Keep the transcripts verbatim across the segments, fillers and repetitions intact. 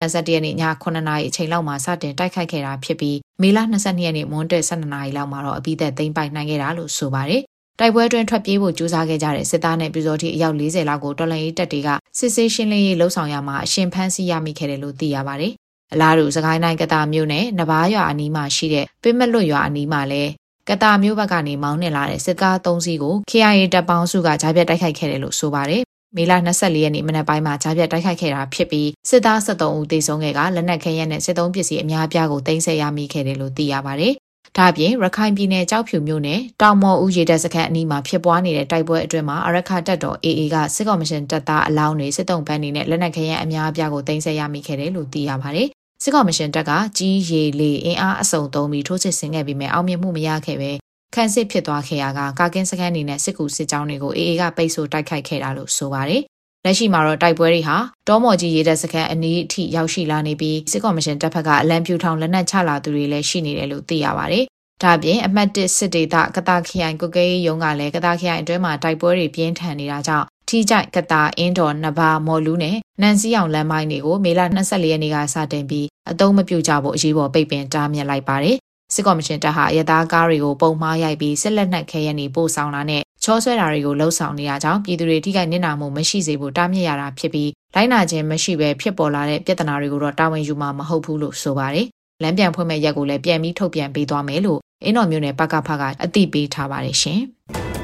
နှစ်ဆယ့်တစ်ရက်နေ့ညခုနှစ်နာရီအချိန်လောက်မှာစတင်တိုက်ခိုက်ခဲ့တာဖြစ်ပြီးမေလနှစ်ဆယ့်နှစ်ရက်နေ့မွန်းတည့်ဆယ်နှစ်နာရီလောက်မှာတော့အပြီးသက်သိမ်းပိုက်နိုင်ခဲ့တာလို့ဆိုပါတယ်။တိုက်ပွဲအတွင်းထွက်ပြေးဖို့ကြိုးစားခဲ့ကြတဲ့စစ်သားနဲ့ပြည်စောတိအယောက်၄၀လောက်ကိုတော်လှန်ရေးတပ်တွေကစစ်ဆေးရှင်းလင်းရေးလှုပ်ဆောင်ရမှာအရှင်ဖမ်းဆီးရမိခဲ့တယ်လို့သိရပါတယ်။အလားတူစကိုင်းတိုင်းကတာမြို့နယ်နဘားရွာအနီးမှာရှိတဲ့ပင်မလွတ်ရွာအနီးမှာလည်းကတာမြို့ဘက်ကနေမောင်းနှင်လာတဲ့စစ်ကားသုံးစီးကို K I A တပ်ပေါင်းစုကကြားပြတ်တိုက်ခိုက်ခဲ့တယ်လို့ဆိုပါတယ်။မေလနှစ်ဆယ့်လေးရက်နေ့မနက်ပိုင်းမှာကြားပြတ်တိုက်ခိုက်ခဲ့တာဖြစ်ပြီးစစ်သား၁၃ဦးသေဆုံးခဲ့ကလက်နက်ခဲယမ်းနဲ့စစ်သုံးပစ္စည်းအများအပြားကိုသိမ်းဆည်းရမိခဲ့တယ်လို့သိရပါတယ်။ဒါ့အပြင်ရခိုင်ပြည်နယ်ကြောက်ဖြူမြို့နယ်တောင်မော်ဦးရေတပ်စခန်းအနီးမှာဖြစ်ပွားနေတဲ့တိုက်ပွဲအတွင်းမှာအရခတပ်တော် A A ကစစ်ကော်မရှင်တပ်သားအလောင်းတွေစစ်တုံးပန်းတွေနဲ့လက်နက်ခဲယမ်းအများအပြားကိုသိမ်းဆည်းရမိခဲ့တယ်လို့သိရပါတယ်။စစ်ကော်မရှင်တပ်ကကြီးရေလေအင်အားအစုံသုံးပြီးထိုးစစ်ဆင်ခဲ့ပြီးမြဲအောင်မြင်မှုမရခဲ့ပဲခန်းစစ်ဖြစ်သွားခဲ့ရကကာကင်းစခန်းနေနဲ့စစ်ကူစစ်ကြောင်းတွေကို A A ကပိတ်ဆို့တိုက်ခိုက်ခဲ့တာလို့ဆိုပါတယ်။လက်ရှိမှာတော့တိုက်ပွဲတွေဟာတောမော်ကြီးရေတပ်စခန်းအနီးအထိရောက်ရှိလာနေပြီးစစ်ကော်မရှင်တပ်ဖက်ကအလံပြူထောင်လက်နက်ချလာသူတွေလည်းရှိနေတယ်လို့သိရပါတယ်။ဒါ့အပြင်အမှတ်တစ်စစ်ဒေသကတာခရိုင်ကုကဲရုံးကလည်းကတာခရိုင်အတွင်းမှာတိုက်ပွဲတွေပြင်းထန်နေတာကြောင့်ထီးကြိုက်ကတာအင်းတော်နဘာမော်လူးနဲ့နန်စီအောင်လမ်းမိုင်းတွေကိုမေလနှစ်ဆယ့်လေးရက်နေ့ကစတင်ပြီးအသုံးမပြုကြဖို့အရေးပေါ်ပိတ်ပင်တားမြစ်လိုက်ပါတယ်။စစ်ကော်မရှင်တပ်ဟာရသားကားတွေကိုပုံမှားရိုက်ပြီးစစ်လက်နက်ခဲယမ်းတွေပို့ဆောင်တာနဲ့ချောဆွဲတာတွေကိုလှုံ့ဆော်နေရကြောင်းပြည်သူတွေထိခိုက်နစ်နာမှုမရှိစေဖို့တားမြစ်ရတာဖြစ်ပြီးလိုက်နာခြင်းမရှိဘဲဖြစ်ပေါ်လာတဲ့ပြဿနာတွေကိုတော့တာဝန်ယူမှာမဟုတ်ဘူးလို့ဆိုပါတယ်။လမ်းပြန်ဖွင့်မဲ့ရက်ကိုလည်းပြန်ပြီးထုတ်ပြန်ပေးသွားမယ်လို့အင်းတော်မြို့နယ်ပကဖကအသိပေးထားပါတယ်ရှင်။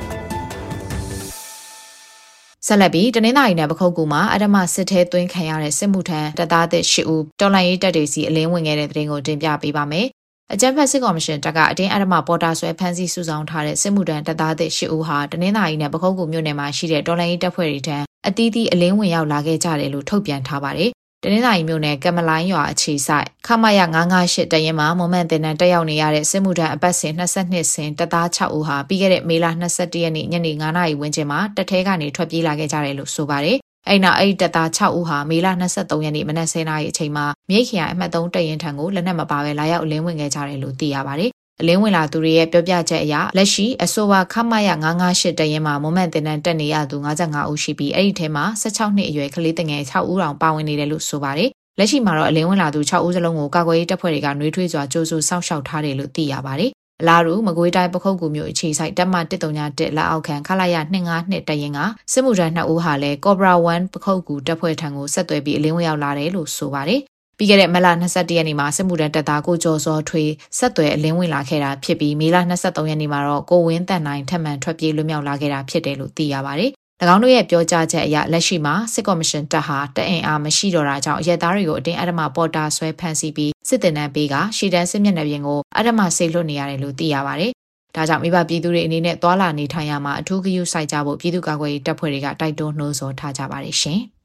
ဆက်လက်ပြီးတနင်္သာရီနယ်ပခုတ်ကူမှာအဓမ္မစစ်ထဲသွင်းခံရတဲ့စစ်မှုထမ်းတပ်သားသစ်၈ဦးတော်လှန်ရေးတပ်တွေစီအလင်းဝင်ခဲ့တဲ့တဲ့တင်ကိုတင်ပြပေးပါမယ်။အကြမ်းဖက်စစ်ကော်မရှင်တပ်ကအတင်းအဓမ္မပေါ်တာဆွဲဖမ်းဆီးစုဆောင်းထားတဲ့စစ်မှုထမ်းတပ်သားသစ်၈ဦးဟာတနင်္သာရီနယ်ပခုတ်ကူမြို့နယ်မှာရှိတဲ့တော်လှန်ရေးတပ်ဖွဲ့တွေထံအသီးသီးအလင်းဝင်ရောက်လာခဲ့ကြတယ်လို့ထုတ်ပြန်ထားပါတယ်။တနင်္သာရီမြို့နယ်ကမလိုင်းရွာအခြေဆိုင်ခမရငါးငါးရှစ်တရင်မှာမွန်မန်တင်တန်းတက်ရောက်နေရတဲ့စစ်မှုထမ်းအပတ်စဉ်၂၂ဆင်တပ်သား၆ဦးဟာပြီးခဲ့တဲ့မေလ၂၁ရက်နေ့ညနေ၅နာရီဝန်းကျင်မှာတပ်ထဲကနေထွက်ပြေးလာခဲ့ကြတယ်လို့ဆိုပါတယ်။အဲ့နောက်အဲ့ဒီတပ်သား၆ဦးဟာမေလ၂၃ရက်နေ့မနက်၁၀နာရီအချိန်မှာမြိတ်ခရိုင်အမှတ်၃တရင်ထံကိုလက်နက်မပါဘဲလာရောက်အလင်းဝင်ခဲ့ကြတယ်လို့သိရပါတယ်။အလင်းဝင်လာသူတွေရဲ့ပြောပြချက်အရလက်ရှိအဆိုပါခမရငါးငါးရှစ်တရင်မှာမွန်မန်တင်တန်းတက်နေရသူ၅၅ဦးရှိပြီးအဲ့ဒီထဲမှာ၁၆နှစ်အရွယ်ကလေးတငယ်၆ဦးတောင်ပါဝင်နေတယ်လို့ဆိုပါတယ်။လက်ရှိမှာတော့အလင်းဝင်လာသူ၆ဦးစလုံးကိုကာကွယ်ရေးတပ်ဖွဲ့တွေကနှွေးထွေးစွာကြိုးစုစောင့်ရှောက်ထားတယ်လို့သိရပါတယ်။အလားတူမကွေးတိုင်းပခုတ်ကူမြို့အခြေဆိုင်တပ်မတစ်တုံညာတစ်လက်အောက်ခံခလာရ၂၅နှစ်တရင်ကစစ်မှုထမ်းနှစ်ဦးဟာလည်းကော့ဘရာ၁ပခုတ်ကူတပ်ဖွဲ့ထံကိုဆက်သွယ်ပြီးအလင်းဝင်ရောက်လာတယ်လို့ဆိုပါတယ်။ပြီးခဲ့တဲ့မလ၂၁ရက်နေ့မှာစစ်မှုထမ်းတပ်သားကိုကျော်စောထွေးဆက်သွယ်အလင်းဝင်လာခဲ့တာဖြစ်ပြီးမေလ၂၃ရက်နေ့မှာတော့ကိုဝင်းတန်နိုင်ထပ်မံထွက်ပြေးလွတ်မြောက်လာခဲ့တာဖြစ်တယ်လို့သိရပါတယ်။၎င်းတို့ရဲ့ပြောကြားချက်အရလက်ရှိမှာစစ်ကော်မရှင်တပ်ဟာတပ်အင်အားမရှိတော့တာကြောင့်ရဲသားတွေကိုအတင်းအဓမ္မပေါ်တာဆွဲဖမ်းဆီးပြီးစစ်တင်တန်းပေးကရှီတန်းစစ်မျက်နှာပြင်ကိုအဓမ္မဆေးလွတ်နေရတယ်လို့သိရပါတယ်။ဒါကြောင့်မိဘပြည်သူတွေအနေနဲ့သွာလာနေထိုင်ရမှာအထူးဂရုစိုက်ကြဖို့ပြည်သူ့ကာကွယ်ရေးတပ်ဖွဲ့တွေကတိုက်တွန်းနှိုးဆော်ထားကြပါတယ်ရှင်။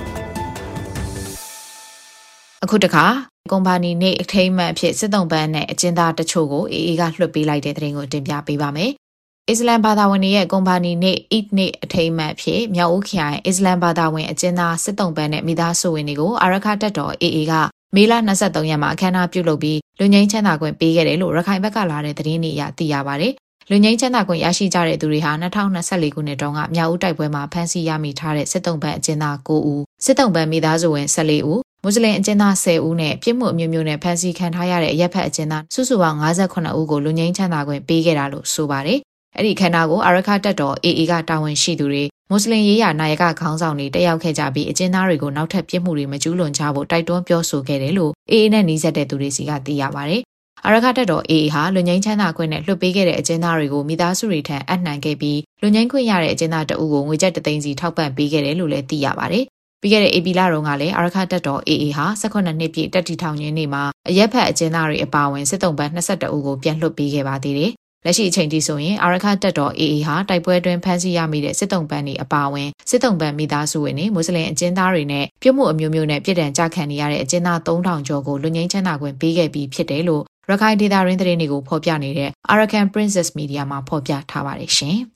အခုတခါကုမ္ပဏီနေအထိမ်းအမှတ်အဖြစ်စစ်တုံးပန်းနဲ့အကျဉ်းသားတချို့ကို A A ကလွှတ်ပေးလိုက်တဲ့သတင်းကိုတင်ပြပေးပါမယ်။အစ္စလမ်ဘာသာဝင်တွေရဲ့ကုမ္ပဏီနေအစ်နေအထိမ်းအမှတ်အဖြစ်မြောက်ဦးခရိုင်အစ္စလမ်ဘာသာဝင်အကျဉ်းသားစစ်တုံးပန်းနဲ့မိသားစုဝင်တွေကိုအာရခတပ်တော် A A ကမေလ၂၃ရက်မှာအခမ်းအနားပြုလုပ်ပြီးလူငင်းချမ်းသာခွင့်ပေးခဲ့တယ်လို့ရခိုင်ဘက်ကလာတဲ့သတင်းတွေအရသိရပါတယ်။လူငင်းချမ်းသာခွင့်ရရှိကြတဲ့သူတွေဟာ၂၀၂၄ခုနှစ်တုန်းကမြောက်ဦးတိုက်ပွဲမှာဖမ်းဆီးရမိထားတဲ့စစ်တုံးပန်းအကျဉ်းသား၉ဦးစစ်တုံးပန်းမိသားစုဝင်၁၄ဦးမွတ်စလင်အကျဉ်းသား၁၀ဦးနဲ့ပြစ်မှုအမျိုးမျိုးနဲ့ဖမ်းဆီးခံထားရတဲ့အရက်ဖက်အကျဉ်းသားစုစုပေါင်း၅၈ဦးကိုလူငင်းချမ်းသာခွင့်ပေးခဲ့တာလို့ဆိုပါတယ်။အဲ့ဒီခန္ဓာကိုအာရခတပ်တော် A A ကတာဝန်ရှိသူတွေမွတ်စလင်ရေးရာနာယကခေါင်းဆောင်တွေတက်ရောက်ခဲ့ကြပြီးအကျဉ်းသားတွေကိုနောက်ထပ်ပြစ်မှုတွေမကျူးလွန်ကြဖို့တိုက်တွန်းပြောဆိုခဲ့တယ်လို့ A A နဲ့နှီးစပ်တဲ့သူတွေစီကသိရပါတယ်။အာရခတပ်တော် A A ဟာလူငင်းချမ်းသာခွင့်နဲ့လွှတ်ပေးခဲ့တဲ့အကျဉ်းသားတွေကိုမိသားစုတွေထံအနှံခဲ့ပြီးလူငင်းခွင့်ရတဲ့အကျဉ်းသားတအုပ်ကိုငွေကျပ်တစ်သိန်းစီထောက်ပံ့ပေးခဲ့တယ်လို့လည်းသိရပါတယ်။ပြီးခဲ့တဲ့ A P လတုန်းကလည်းအာရခတပ်တော် A A ဟာ၁၈နှစ်ပြည့်တက်တီထောင်ခြင်းနေ့မှာအရက်ဖက်အကျဉ်းသားတွေအပါအဝင်စစ်တုံးပန်း၂၁ဦးကိုပြန်လွှတ်ပေးခဲ့ပါသေးတယ်။လက်ရှိအချိန်ထိဆိုရင်အာရခတပ်တော် A A ဟာတိုက်ပွဲအတွင်းဖမ်းဆီးရမိတဲ့စစ်တုံးပန်းတွေအပါအဝင်စစ်တုံးပန်းမိသားစုဝင်တွေမွတ်စလင်အကျဉ်းသားတွေနဲ့ပြုမှုအမျိုးမျိုးနဲ့ပြည်ထန်ကြခံနေရတဲ့အကျဉ်းသား၃ထောင်ကျော်ကိုလူငင်းချမ်းသာခွင့်ပေးခဲ့ပြီးဖြစ်တယ်လို့ရခိုင်ဒေသရင်းသတင်းတွေကိုဖော်ပြနေတဲ့ Arakan Princess Media မှာဖော်ပြထားပါတယ်ရှင်။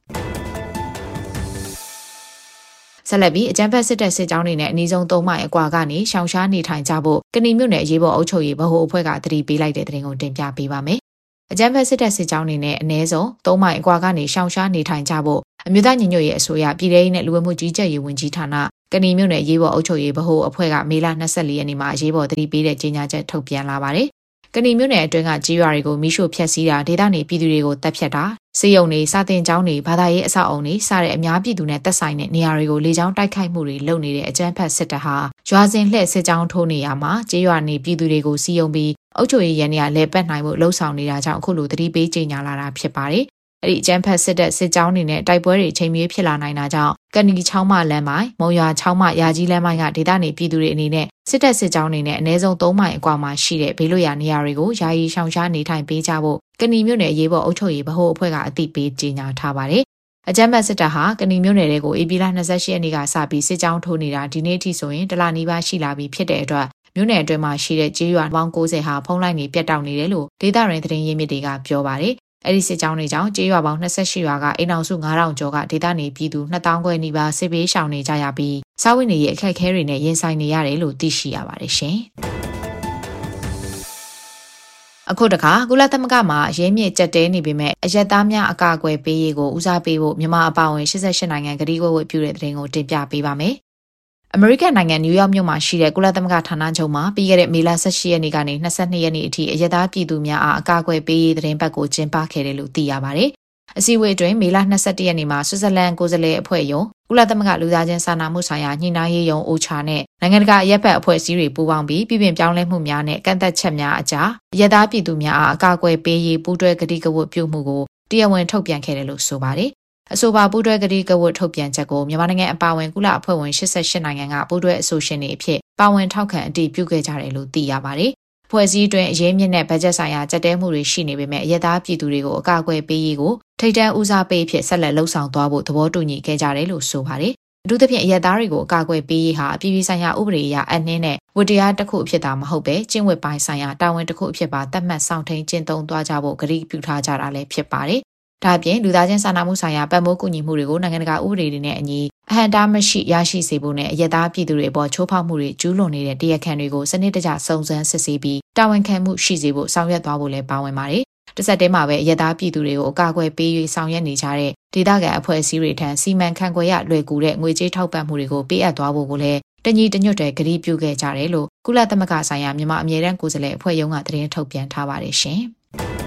ဆက်လက်ပြီးအကြမ်းဖက်စစ်တပ်စစ်ကြောင်းတွေနဲ့အနည်းဆုံး၃မိုင်အကွာကနေရှောင်ရှားနေထိုင်ကြဖို့ကဏီမြို့နယ်အရေးပေါ်အုပ်ချုပ်ရေးဗဟိုအဖွဲ့ကတတိပေးလိုက်တဲ့သတင်းကိုတင်ပြပေးပါမယ်။အကြမ်းဖက်စစ်တပ်စစ်ကြောင်းတွေနဲ့အနည်းဆုံး၃မိုင်အကွာကနေရှောင်ရှားနေထိုင်ကြဖို့အမျိုးသားညီညွတ်ရေးအစိုးရပြည်ထောင်စုနဲ့လူဝင်မှုကြီးကြပ်ရေးဝန်ကြီးဌာနကဏီမြို့နယ်ရေးပေါ်အုပ်ချုပ်ရေးဗဟိုအဖွဲ့ကမေလ၂၄ရက်နေ့မှာအရေးပေါ်သတိပေးတဲ့ကြေညာချက်ထုတ်ပြန်လာပါတယ်။ကဏီမြို့နယ်အတွင်းကကြေးရွာတွေကိုမိရှို့ဖျက်ဆီးတာဒေသနေပြည်သူတွေကိုတပ်ဖြတ်တာစေယုံတွေစာတင်ကျောင်းတွေဘာသာရေးအဆောက်အုံတွေစတဲ့အများပြည်သူနဲ့သက်ဆိုင်တဲ့နေရာတွေကိုလေကြောင်းတိုက်ခိုက်မှုတွေလုပ်နေတဲ့အကြမ်းဖက်စစ်တပ်ဟာရွာစဉ်လှည့်စစ်ကြောင်းထိုးနေရမှာကြေးရွာနေပြည်သူတွေကိုစီယုံပြီးအုပ်ချုပ်ရေးရန်နေရာလဲပတ်နိုင်မှုလှုံ့ဆော်နေတာကြောင့်အခုလိုသတိပေးကြေညာလာတာဖြစ်ပါတယ်။အဲ့ဒီအကြမ်းဖက်စစ်တပ်စစ်ကြောင်းတွေနဲ့တိုက်ပွဲတွေချိန်မြေးဖြစ်လာနိုင်တာကြောင့်ကဏီချောင်းမလမ်းမိုင်မုံရွာချောင်းမရာကြီးလမ်းမိုင်ကဒေသနေပြည်သူတွေအနေနဲ့စစ်တပ်စစ်ကြောင်းတွေနဲ့အနည်းဆုံး၃မိုင်အကွာမှာရှိတဲ့ဘေးလွတ်ရာနေရာတွေကိုယာယီရှောင်ရှားနေထိုင်ပေးကြဖို့ကဏီမြို့နယ်ရေးပေါ်အုပ်ချုပ်ရေးဗဟိုအဖွဲ့ကအသိပေးကြေညာထားပါတယ်။အကြမ်းဖက်စစ်တပ်ဟာကဏီမြို့နယ်တွေကိုဧပြီလ၂၈ရက်နေ့ကစပြီးစစ်ကြောင်းထိုးနေတာဒီနေ့အထိဆိုရင်တလနီးပါးရှိလာပြီဖြစ်တဲ့အတွက်မြို့နယ်အတွင်းမှာရှိတဲ့ကြေးရွာပေါင်း၉၀ဟာဖုံးလိုက်နေပြတ်တောက်နေတယ်လို့ဒေသရင်းသတင်းရင်းမြစ်တွေကပြောပါတယ်။အဲ့ဒီစစ်ကြောင်းတွေကြောင့်ကြေးရွာပေါင်း၂၈ရွာကအိမ်အောင်စု၅ထောင်ကျော်ကဒေသနေပြည်သူ၂သောင်းခွဲနီးပါးစစ်ဘေးရှောင်နေကြရပြီးစားဝတ်နေရေးအခက်အခဲတွေနဲ့ရင်ဆိုင်နေရတယ်လို့သိရှိရပါတယ်ရှင်။အခုတခါကုလသမဂ္ဂမှာအရေးမြစ်ကြက်တဲနေပေမဲ့အရက်သားများအကာအကွယ်ပေးရေးကိုဦးစားပေးဖို့မြန်မာအပါအဝင်၈၈နိုင်ငံကတိကဝတ်ပြုတဲ့တဲ့တင်ကိုတင်ပြပေးပါမယ်။အမေရိကန်နိုင်ငံနယူးယောက်မြို့မှာရှိတဲ့ကုလသမဂ္ဂဌာနချုပ်မှာပြီးခဲ့တဲ့မေလ၁၈ရက်နေ့ကနေ၂၂ရက်နေ့အထိအရက်သားပြည်သူများအားအကာအကွယ်ပေးရေးတဲ့ပတ်ကိုကျင်းပခဲ့တယ်လို့သိရပါတယ်။အစည်းအဝေးအတွင်းမေလ၂၁ရက်နေ့မှာဆွစ်ဇာလန်ကိုယ်စားလှယ်အဖွဲ့ယုံကုလသမဂ္ဂလူသားချင်းစာနာမှုဆိုင်ရာညှိနှိုင်းရေးယုံအိုချာနဲ့နိုင်ငံတကာအရက်ဖက်အဖွဲ့အစည်းတွေပူးပေါင်းပြီးပြည်ပြင်ပြောင်းလဲမှုများနဲ့ကန့်သက်ချက်များအကြားအရက်သားပြည်သူများအားအကာအကွယ်ပေးရေးပူးတွဲကတိကဝတ်ပြုမှုကိုတရားဝင်ထုတ်ပြန်ခဲ့တယ်လို့ဆိုပါတယ်။အဆိုပါပူးတွဲကတိကဝတ်ထုတ်ပြန်ချက်ကိုမြန်မာနိုင်ငံအပါအဝင်ကုလအဖွဲ့ဝင်၈၈နိုင်ငံကပူးတွဲအဆိုရှင်တွေအဖြစ်ပါဝင်ထောက်ခံအတည်ပြုခဲ့ကြတယ်လို့သိရပါတယ်။ဖွဲ့စည်းတွင်အရေးမြင့်တဲ့ဘတ်ဂျက်ဆိုင်ရာကြက်တဲမှုတွေရှိနေပေမဲ့အရက်သားပြည်သူတွေကိုအကာအကွယ်ပေးရေးကိုထိပ်တန်းဦးစားပေးဖြစ်ဆက်လက်လှုံ့ဆော်သွားဖို့သဘောတူညီခဲ့ကြတယ်လို့ဆိုပါတယ်။အထူးသဖြင့်အရက်သားတွေကိုအကာအကွယ်ပေးရေးဟာအပြည်ပြည်ဆိုင်ရာဥပဒေအရအနှင်းနဲ့ဝတ္တရားတစ်ခုအဖြစ်သာမဟုတ်ပဲကျင့်ဝတ်ပိုင်းဆိုင်ရာတာဝန်တစ်ခုအဖြစ်ပါသတ်မှတ်ဆောင်ထိန်ကျင့်သုံးသွားကြဖို့ကတိပြုထားကြတာလည်းဖြစ်ပါတယ်။ဒါအပြင်လူသားချင်းစာနာမှုဆိုင်ရာပတ်မိုးကူညီမှုတွေကိုနိုင်ငံတကာဥပဒေတွေနဲ့အညီအဟန့်တားမရှိရရှိစေဖို့နဲ့အရက်သားပြည်သူတွေအပေါ်ချိုးဖောက်မှုတွေကျူးလွန်နေတဲ့တရားခံတွေကိုစနစ်တကျစုံစမ်းစစ်ဆေးပြီးတာဝန်ခံမှုရှိစေဖို့ဆောင်ရွက်သွားဖို့လည်းပါဝင်ပါတယ်။တစ်ဆက်တည်းမှာပဲအရက်သားပြည်သူတွေကိုအကာအကွယ်ပေး၍ဆောင်ရွက်နေကြတဲ့ဒေသခံအဖွဲ့အစည်းတွေထံစီမံခန့်ခွဲရလွယ်ကူတဲ့ငွေကြေးထောက်ပံ့မှုတွေကိုပေးအပ်သွားဖို့ကိုလည်းတညီတညွတ်တဲ့ကတိပြုခဲ့ကြတယ်လို့ကုလသမဂ္ဂဆိုင်ရာမြန်မာအမြဲတမ်းကိုယ်စားလှယ်အဖွဲ့ရုံးကသတင်းထုတ်ပြန်ထားပါတယ်ရှင်။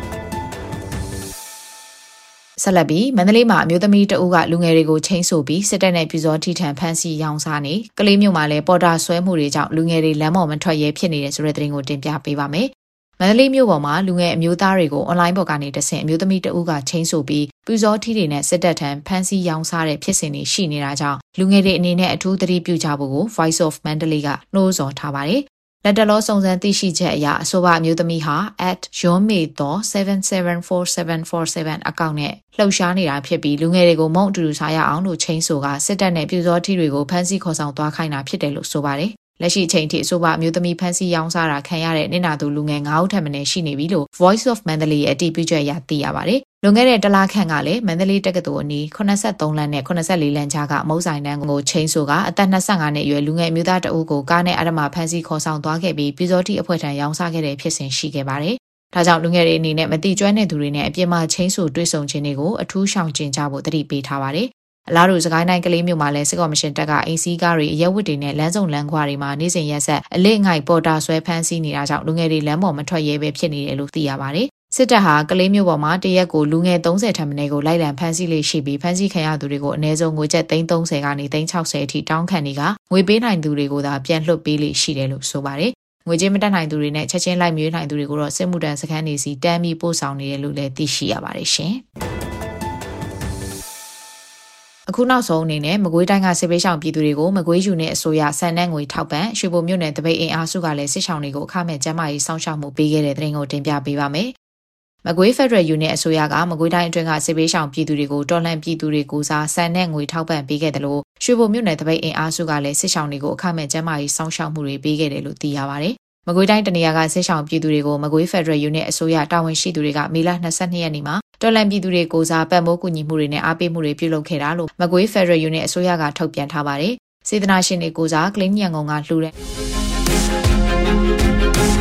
ဆက်လက်ပြီးမန္တလေးမှာအမျိုးသမီးတအုပ်ကလူငယ်တွေကိုချိန်ဆပြီးစစ်တပ်နဲ့ပြူစောထိထန်ဖမ်းဆီးရောင်းစားနေကလေးမျိုးမှာလည်းပေါ်တာဆွဲမှုတွေကြောင့်လူငယ်တွေလမ်းပေါ်မထွက်ရဲဖြစ်နေတဲ့ဆိုတဲ့သတင်းကိုတင်ပြပေးပါမယ်။မန္တလေးမြို့ပေါ်မှာလူငယ်အမျိုးသားတွေကိုအွန်လိုင်းပေါ်ကနေတဆင့်အမျိုးသမီးတအုပ်ကချိန်ဆပြီးပြူစောထိတွေနဲ့စစ်တပ်ထံဖမ်းဆီးရောင်းစားတဲ့ဖြစ်စဉ်တွေရှိနေတာကြောင့်လူငယ်တွေအနေနဲ့အထူးသတိပြုကြဖို့ကို Voice of Mandalay ကနှိုးဆော်ထားပါတယ်။လက်တလောစုံစမ်းသိရှိချက်အရအဆိုပါအမျိုးသမီးဟာ at yonmeitho seven seven four seven four seven အကောင့်နဲ့လှုပ်ရှားနေတာဖြစ်ပြီးလူငယ်တွေကိုမုံအတူတူစားရအောင်လို့ချိန်ဆိုကစစ်တပ်နဲ့ပြူစောထီတွေကိုဖမ်းဆီးခေါ်ဆောင်သွားခိုင်းတာဖြစ်တယ်လို့ဆိုပါတယ်။လက်ရှိအချိန်ထိအဆိုပါအမျိုးသမီးဖမ်းဆီးရောင်းစားတာခံရတဲ့နင်နာသူလူငယ်၅ဦးထက်မနည်းရှိနေပြီလို့ Voice of Mandalay ရဲ့အတည်ပြုချက်အရသိရပါတယ်။လွန်ခဲ့တဲ့တလခန့်ကလည်းမန္တလေးတက္ကသိုလ်အနီးeighty-threeလမ်းနဲ့eighty-fourလမ်းကြားကမုတ်ဆိုင်တန်းကိုချိန်ဆိုကအသက်twenty-fiveနှစ်အရွယ်လူငယ်အမျိုးသားတအုပ်ကိုကားနဲ့အဓမ္မဖမ်းဆီးခေါ်ဆောင်သွားခဲ့ပြီးပြူစောတိအဖွဲ့ထံရောင်းစားခဲ့တဲ့ဖြစ်စဉ်ရှိခဲ့ပါတယ်။ဒါကြောင့်လူငယ်တွေအနေနဲ့မတိကျွမ်းတဲ့သူတွေနဲ့အပြစ်မှာချိန်ဆိုတွေ့ဆုံခြင်းတွေကိုအထူးရှောင်ကျဉ်ကြဖို့တတိပေးထားပါတယ်။အလားတူစကိုင်းတိုင်းကလေးမြို့မှာလည်းစစ်ကော်မရှင်တပ်ကအိမ်စီးကားတွေအရက်ဝတ်တွေနဲ့လမ်းစုံလမ်းခွာတွေမှာနေ့စဉ်ရက်ဆက်အလေးငိုက်ပေါ်တာဆွဲဖမ်းဆီးနေတာကြောင့်လူငယ်တွေလမ်းပေါ်မထွက်ရဲပဲဖြစ်နေတယ်လို့သိရပါတယ်။စစ်တပ်ဟာကလေးမျိုးပေါ်မှာတရက်ကိုလူငယ်thirtyထက်မနည်းကိုလိုက်လံဖမ်းဆီးလေးရှိပြီးဖမ်းဆီးခံရသူတွေကိုအနည်းဆုံးငွေကျပ်thirtyကနေthirty sixtyအထိတောင်းခံနေကငွေပေးနိုင်သူတွေကိုသာပြန်လွှတ်ပေးလေးရှိတယ်လို့ဆိုပါတယ်။ငွေကြေးမတက်နိုင်သူတွေနဲ့ချက်ချင်းလိုက်မျိုးနိုင်သူတွေကိုတော့စစ်မှုထမ်းစခန်းတွေစီတန်းပြီးပို့ဆောင်နေတယ်လို့လည်းသိရှိရပါတယ်ရှင်။အခုနောက်ဆုံးအနေနဲ့မကွေးတိုင်းကစစ်ပေးရှောင်ပြည်သူတွေကိုမကွေးယူနေအစိုးရဆန်နဲ့ငွေထောက်ပံ့ရွှေဘိုမြို့နယ်တပိတ်အင်အားစုကလည်းစစ်ရှောင်တွေကိုအခမဲ့ကျန်းမာရေးစောင့်ရှောက်မှုပေးခဲ့တဲ့တဲ့တင်ကိုတင်ပြပေးပါမယ်။မကွေး Federal Unit အစိုးရကမကွေးတိုင်းအတွင်းကစစ်ပေးရှောင်ပြည်သူတွေကိုတော်လှန်ပြည်သူတွေကိုစားဆန်နဲ့ငွေထောက်ပံ့ပေးခဲ့တယ်လို့ရွှေဘိုမြို့နယ်တပိတ်အင်အားစုကလည်းစစ်ရှောင်တွေကိုအခမဲ့ကျန်းမာရေးစောင့်ရှောက်မှုတွေပေးခဲ့တယ်လို့သိရပါတယ်။မကွေးတိုင်းတနေရာကစစ်ရှောင်ပြည်သူတွေကိုမကွေး Federal Unit အစိုးရတာဝန်ရှိသူတွေကမေလtwenty-twoရက်နေ့မှာတော်လှန်ပြည်သူတွေကိုစားပတ်မိုးကူညီမှုတွေနဲ့အားပေးမှုတွေပြုလုပ်ခဲ့တာလို့မကွေး Federal Unit အစိုးရကထုတ်ပြန်ထားပါတယ်။စေတနာရှင်တွေကိုစားကလင်းညံကုံကလှူတဲ့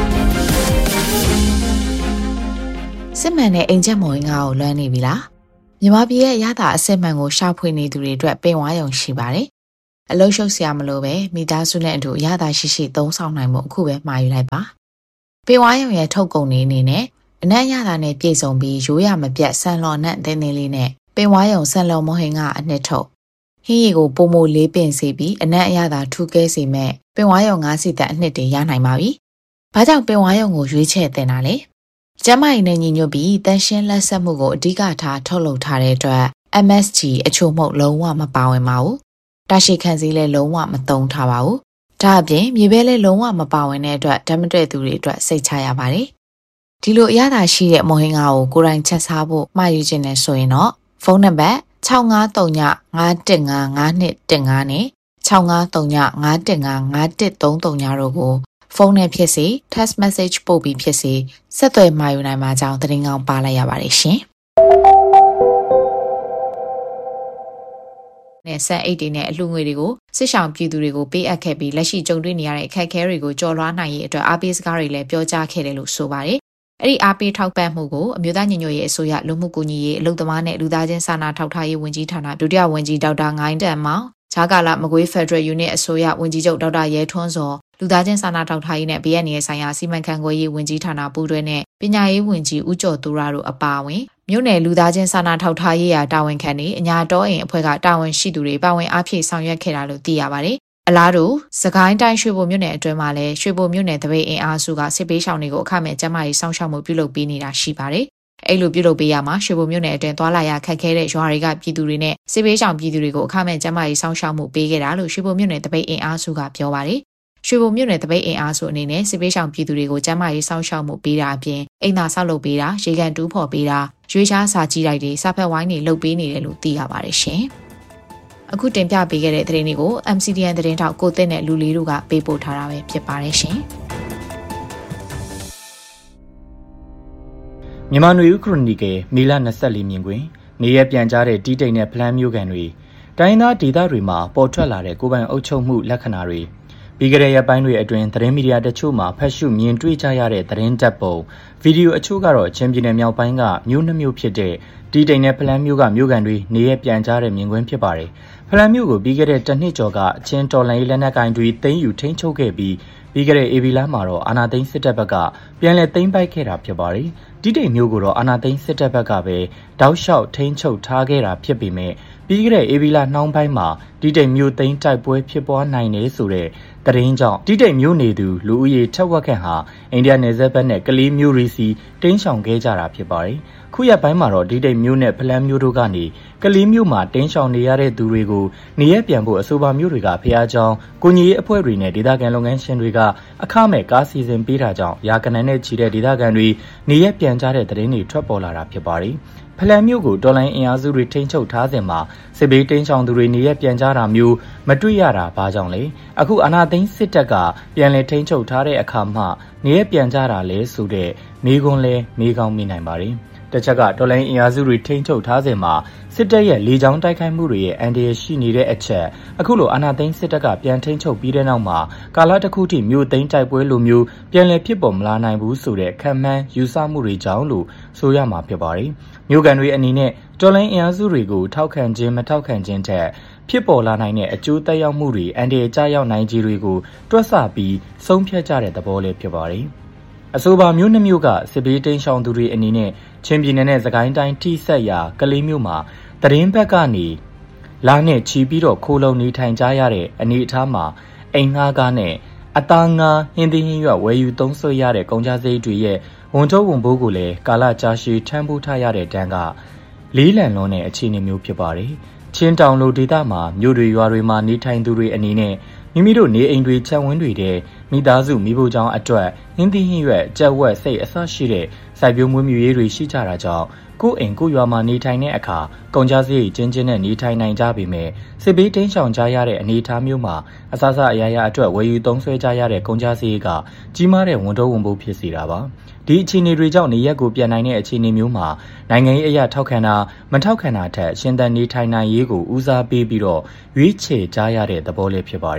စစ်မှန်တဲ့အိမ်ချက်မော်ရင်ငါကိုလွမ်းနေပြီလားမြန်မာပြည်ရဲ့ရတာအစစ်မှန်ကိုရှာဖွေနေသူတွေအတွက်ပင်ဝါရုံရှိပါတယ်။အလုံးရှုပ်စရာမလိုပဲမိသားစုနဲ့အတူရတာရှိရှိသုံးဆောင်နိုင်မှုအခုပဲမှာယူလိုက်ပါ။ပင်ဝါရုံရဲ့ထုတ်ကုန်တွေအနေနဲ့အနက်ရတာနဲ့ပြည်စုံပြီးရိုးရမပြတ်ဆန်လော်နဲ့တင်းတင်းလေးနဲ့ပင်ဝါရုံဆန်လော်မဟင်ကအနှစ်ထုတ်ဟင်းရီကိုပုံမိုလေးပင်စီပြီးအနက်အရသာထူးကဲစီမဲ့ပင်ဝါရုံငါးစီတက်အနှစ်တွေရနိုင်ပါပြီ။ဘာကြောင့်ပင်ဝါရုံကိုရွေးချယ်တင်တာလဲ။ကျမကြီးနဲ့ညီညွတ်ပြီးတန်ရှင်းလက်ဆက်မှုကိုအဓိကထားထုတ်လုပ်ထားတဲ့အတွက် M S G အချို့မှုလုံးဝမပါဝင်ပါဘူး။တာရှိခံစည်းလည်းလုံးဝမသုံးထားပါဘူး။ဒါအပြင်မြေပဲလည်းလုံးဝမပါဝင်တဲ့အတွက်ဓာတ်မတွေ့သူတွေအတွက်စိတ်ချရပါတယ်။ဒီလိုအရသာရှိတဲ့မုံဟင်းကားကိုကိုယ်တိုင်ချက်စားဖို့မှာယူခြင်းနဲ့ဆိုရင်တော့ဖုန်းနံပါတ်၆၅၃ည၅၁၅၅၂၁၅နဲ့၆၅၃ည၅၁၅၅၅၁၃၃ညတို့ကိုဖုန်းနဲ့ဖြစ်စေ text message ပို့ပြီးဖြစ်စေဆက်သွယ်မှာယူနိုင်မှာကြောင်းသတင်းကောင်းပါလိုက်ရပါတယ်ရှင်။နဲ့ဆက်အိတ်တွေနဲ့အလှငွေတွေကိုစစ်ဆောင်ပြည်သူတွေကိုပေးအပ်ခဲ့ပြီးလက်ရှိကြုံတွေ့နေရတဲ့အခက်အခဲတွေကိုကျော်လွှားနိုင်ရေးအတွက်အားပေးစကားတွေလည်းပြောကြားခဲ့တယ်လို့ဆိုပါတယ်။အဲ့ဒီအားပေးထောက်ပံ့မှုကိုအမျိုးသားညီညွတ်ရေးအစိုးရလူမှုကူညီရေးအလုပ်သမားနဲ့လူသားချင်းစာနာထောက်ထားရေးဝန်ကြီးဌာနဒုတိယဝန်ကြီးဒေါက်တာငိုင်းတန်မောင်ဂျာကာလာမကွေး Federal Unit အစိုးရဝန်ကြီးချုပ်ဒေါက်တာရဲထွန်းစောလူသားချင်းစာနာထောက်ထားရေးနဲ့ B N A ဆိုင်ရာစီမံခန့်ခွဲရေးဝန်ကြီးဌာနပူးတွဲနဲ့ပညာရေးဝန်ကြီးဦးကျော်သူရတို့အပါအဝင်မြို့နယ်လူသားချင်းစာနာထောက်ထားရေးရာတာဝန်ခံတွေအညာတော်အိမ်အဖွဲ့ကတာဝန်ရှိသူတွေပါဝင်အားဖြည့်ဆောင်ရွက်ခဲ့တာလို့သိရပါတယ်။အလားတူစကိုင်းတိုင်းရွှေဘိုမြို့နယ်အတွင်းမှာလည်းရွှေဘိုမြို့နယ်တပိတ်အင်အားစုကစစ်ပေးရှောင်တွေကိုအခမဲ့ကျန်းမာရေးစောင့်ရှောက်မှုပြုလုပ်ပေးနေတာရှိပါတယ်။အဲ့လိုပြုလုပ်ပေးရမှာရွှေဘိုမြို့နယ်အတွင်းသွားလာရခက်ခဲတဲ့ရွာတွေကပြည်သူတွေနဲ့စစ်ပေးရှောင်ပြည်သူတွေကိုအခမဲ့ကျန်းမာရေးစောင့်ရှောက်မှုပေးခဲ့တာလို့ရွှေဘိုမြို့နယ်တပိတ်အင်အားစုကပြောပါတယ်။ရွှေဘုံမြို့နယ်တပိတ်အင်အားစုအနေနဲ့စစ်ပေးဆောင်ပြည်သူတွေကိုကျန်းမာရေးစောင့်ရှောက်မှုပေးတာအပြင်အိမ်သာဆောက်လုပ်ပေးတာရေကန်တူးဖော်ပေးတာရွေးချားစာကြီးတိုက်တွေစာဖက်ဝိုင်းတွေလုပ်ပေးနေတယ်လို့သိရပါတယ်ရှင်။အခုတင်ပြပေးခဲ့တဲ့သတင်းတွေကို M C D N သတင်းထောက်ကိုသစ်နဲ့လူလေးတို့ကပေးပို့ထားတာပဲဖြစ်ပါတယ်ရှင်။မြန်မာနွေဦးခရိုနီကယ်မေလ၂၄မြင်ကွင်းနေရပြန်ကြားတဲ့တီးတိတ်နဲ့ဖလန်းမျိုးကန်တွေတိုင်းသားဒေသတွေမှာပေါ်ထွက်လာတဲ့ကိုယ်ပိုင်အုပ်ချုပ်မှုလက္ခဏာတွေပြီးကြတဲ့ရက်ပိုင်းတွေအတွင်းသတင်းမီဒီယာတချို့မှာဖတ်ရှုမြင်တွေ့ကြရတဲ့သတင်းတပ်ပုံဗီဒီယိုအချို့ကတော့ချင်းပြည်နယ်မြောက်ပိုင်းကမြို့နှမျိုးဖြစ်တဲ့တီးတိတ်နဲ့ဖလန်းမျိုးကမြို့ကန်တွေနေရပြန်ကြားတဲ့မြင်ကွင်းဖြစ်ပါတယ်။ဖလန်းမျိုးကိုပြီးခဲ့တဲ့တစ်နှစ်ကျော်ကချင်းတော်လိုင်းလက်နက်ကိုင်တွေသိမ်းယူထိန်းချုပ်ခဲ့ပြီးပြီးခဲ့တဲ့အေဗီလာမှာတော့အာနာသိန်းစစ်တပ်ဘက်ကပြန်လည်သိမ်းပိုက်ခဲ့တာဖြစ်ပါတယ်။တီးတိတ်မျိုးကိုတော့အာနာသိန်းစစ်တပ်ဘက်ကပဲတောက်လျှောက်ထိန်းချုပ်ထားခဲ့တာဖြစ်ပေမဲ့ပြီးခဲ့တဲ့အေဗီလာနှောင်းပိုင်းမှာတီးတိတ်မျိုးသိမ်းတိုက်ပွဲဖြစ်ပွားနိုင်တယ်ဆိုတဲ့သတင်းကြောင့်တီးတိတ်မျိုးနေသူလူဦးရေထက်ဝက်ခန့်ဟာအိန္ဒိယနယ်စပ်ဘက်နဲ့ကလေးမျိုးရီစီတင်းရှောင်ခဲ့ကြတာဖြစ်ပါတယ်။ခုရက်ပိုင်းမှာတော့တီးတိတ်မျိုးနဲ့ဖလန်းမျိုးတို့ကနေကလေးမျိုးမှာတင်းရှောင်နေရတဲ့သူတွေကိုနေရပြန်ဖို့အဆိုပါမျိုးတွေကဖျားကြောင်းကိုကြီးရေးအဖွဲ့တွေနဲ့ဒေသခံလုပ်ငန်းရှင်တွေကအခမဲ့ကားစီစဉ်ပေးတာကြောင့်ရာကနန်းနဲ့ချီတဲ့ဒေသခံတွေနေရပြန်ကြတဲ့သတင်းတွေထွက်ပေါ်လာတာဖြစ်ပါတယ်။ဖလန်မျိုးကိုတော်လိုင်းအင်အားစုတွေထိန်းချုပ်ထားစဉ်မှာစစ်ဘေးတင်းရှောင်သူတွေနေရပြန်ကြတာမျိုးမတွေ့ရတာဘာကြောင့်လဲအခုအာနာသိန်းစစ်တပ်ကပြန်လည်ထိန်းချုပ်ထားတဲ့အခါမှနေရပြန်ကြတာလဲဆိုတဲ့မိကွန်းလဲမိကောင်းမိနိုင်ပါတယ်တချက်ကတော်လိုင်းအင်အားစုတွေထိန်းချုပ်ထားစဉ်မှာစစ်တပ်ရဲ့လေကြောင်းတိုက်ခိုက်မှုတွေရဲ့အန်ဒီရရှိနေတဲ့အချက်အခုလိုအာနာသိန်းစစ်တပ်ကပြန်ထိန်းချုပ်ပြီးတဲ့နောက်မှာကာလတစ်ခုထိမြို့သိမ်းတိုက်ပွဲလိုမျိုးပြန်လည်ဖြစ်ပေါ်မလာနိုင်ဘူးဆိုတဲ့ခံမှန်းယူဆမှုတွေကြောင့်လို့ဆိုရမှာဖြစ်ပါတယ်မြို့ကန်တွေအနေနဲ့တော်လိုင်းအင်အားစုတွေကိုထောက်ခံခြင်းမထောက်ခံခြင်းထက်ဖြစ်ပေါ်လာနိုင်တဲ့အကျိုးသက်ရောက်မှုတွေအန်ဒီရကျရောက်နိုင်ခြင်းတွေကိုတွက်ဆပြီးဆုံးဖြတ်ကြတဲ့သဘောလေးဖြစ်ပါတယ်အဆိုပါမျိုးနှမျိုးကစစ်ဘေးတိမ်းရှောင်သူတွေအနေနဲ့ချင်းပြည်နယ်နဲ့စကိုင်းတိုင်းထိဆက်ရာကလေးမျိုးမှာတရင်ဘက်ကနေလာနဲ့ချီပြီးတော့ခိုးလုံနေထိုင်ကြရတဲ့အနေအထားမှာအိမ်ငှားကားနဲ့အသားငါဟင်းသီးဟင်းရွက်ဝယ်ယူသုံးစွဲရတဲ့ကုန်ကြစည်တွေရဲ့ဝန်ထုတ်ဝန်ပိုးကိုလည်းကာလကြာရှည်ထမ်းပိုးထားရတဲ့တန်းကလေးလံလွန်တဲ့အခြေအနေမျိုးဖြစ်ပါတယ်။ချင်းတောင်လိုဒေသမှာမြို့တွေရွာတွေမှာနေထိုင်သူတွေအနေနဲ့မိမိတို့နေအိမ်တွေချက်ဝန်းတွေတဲ့မိသားစုမိဖို့ကြောင့်အတွက်ဟင်းသီးဟင်းရွက်ကြက်ဝက်စိတ်အစရှိတဲ့စိုက်ပျိုးမွေးမြူရေးတွေရှိကြတာကြောင့်ကိုယ်အိမ်ကိုရွာမှာနေထိုင်တဲ့အခါကုန်ကြစည်ချင်းချင်းနဲ့နေထိုင်နိုင်ကြပေမဲ့စစ်ဘေးတင်းရှောင်ကြရတဲ့အနေအထားမျိုးမှာအစစအရာရာအတွက်ဝယ်ယူသုံးစွဲကြရတဲ့ကုန်ကြစည်ကကြီးမားတဲ့ဝန်ထုတ်ဝန်ပိုးဖြစ်စေတာပါဒီအခြေအနေတွေကြောင့်နေရက်ကိုပြန်နိုင်တဲ့အခြေအနေမျိုးမှာနိုင်ငံရေးအရာထောက်ခံတာမထောက်ခံတာထက်ရှင်းသန်နေထိုင်နိုင်ရေးကိုဦးစားပေးပြီးတော့ရွေးချယ်ကြရတဲ့သဘောလေးဖြစ်ပါတယ်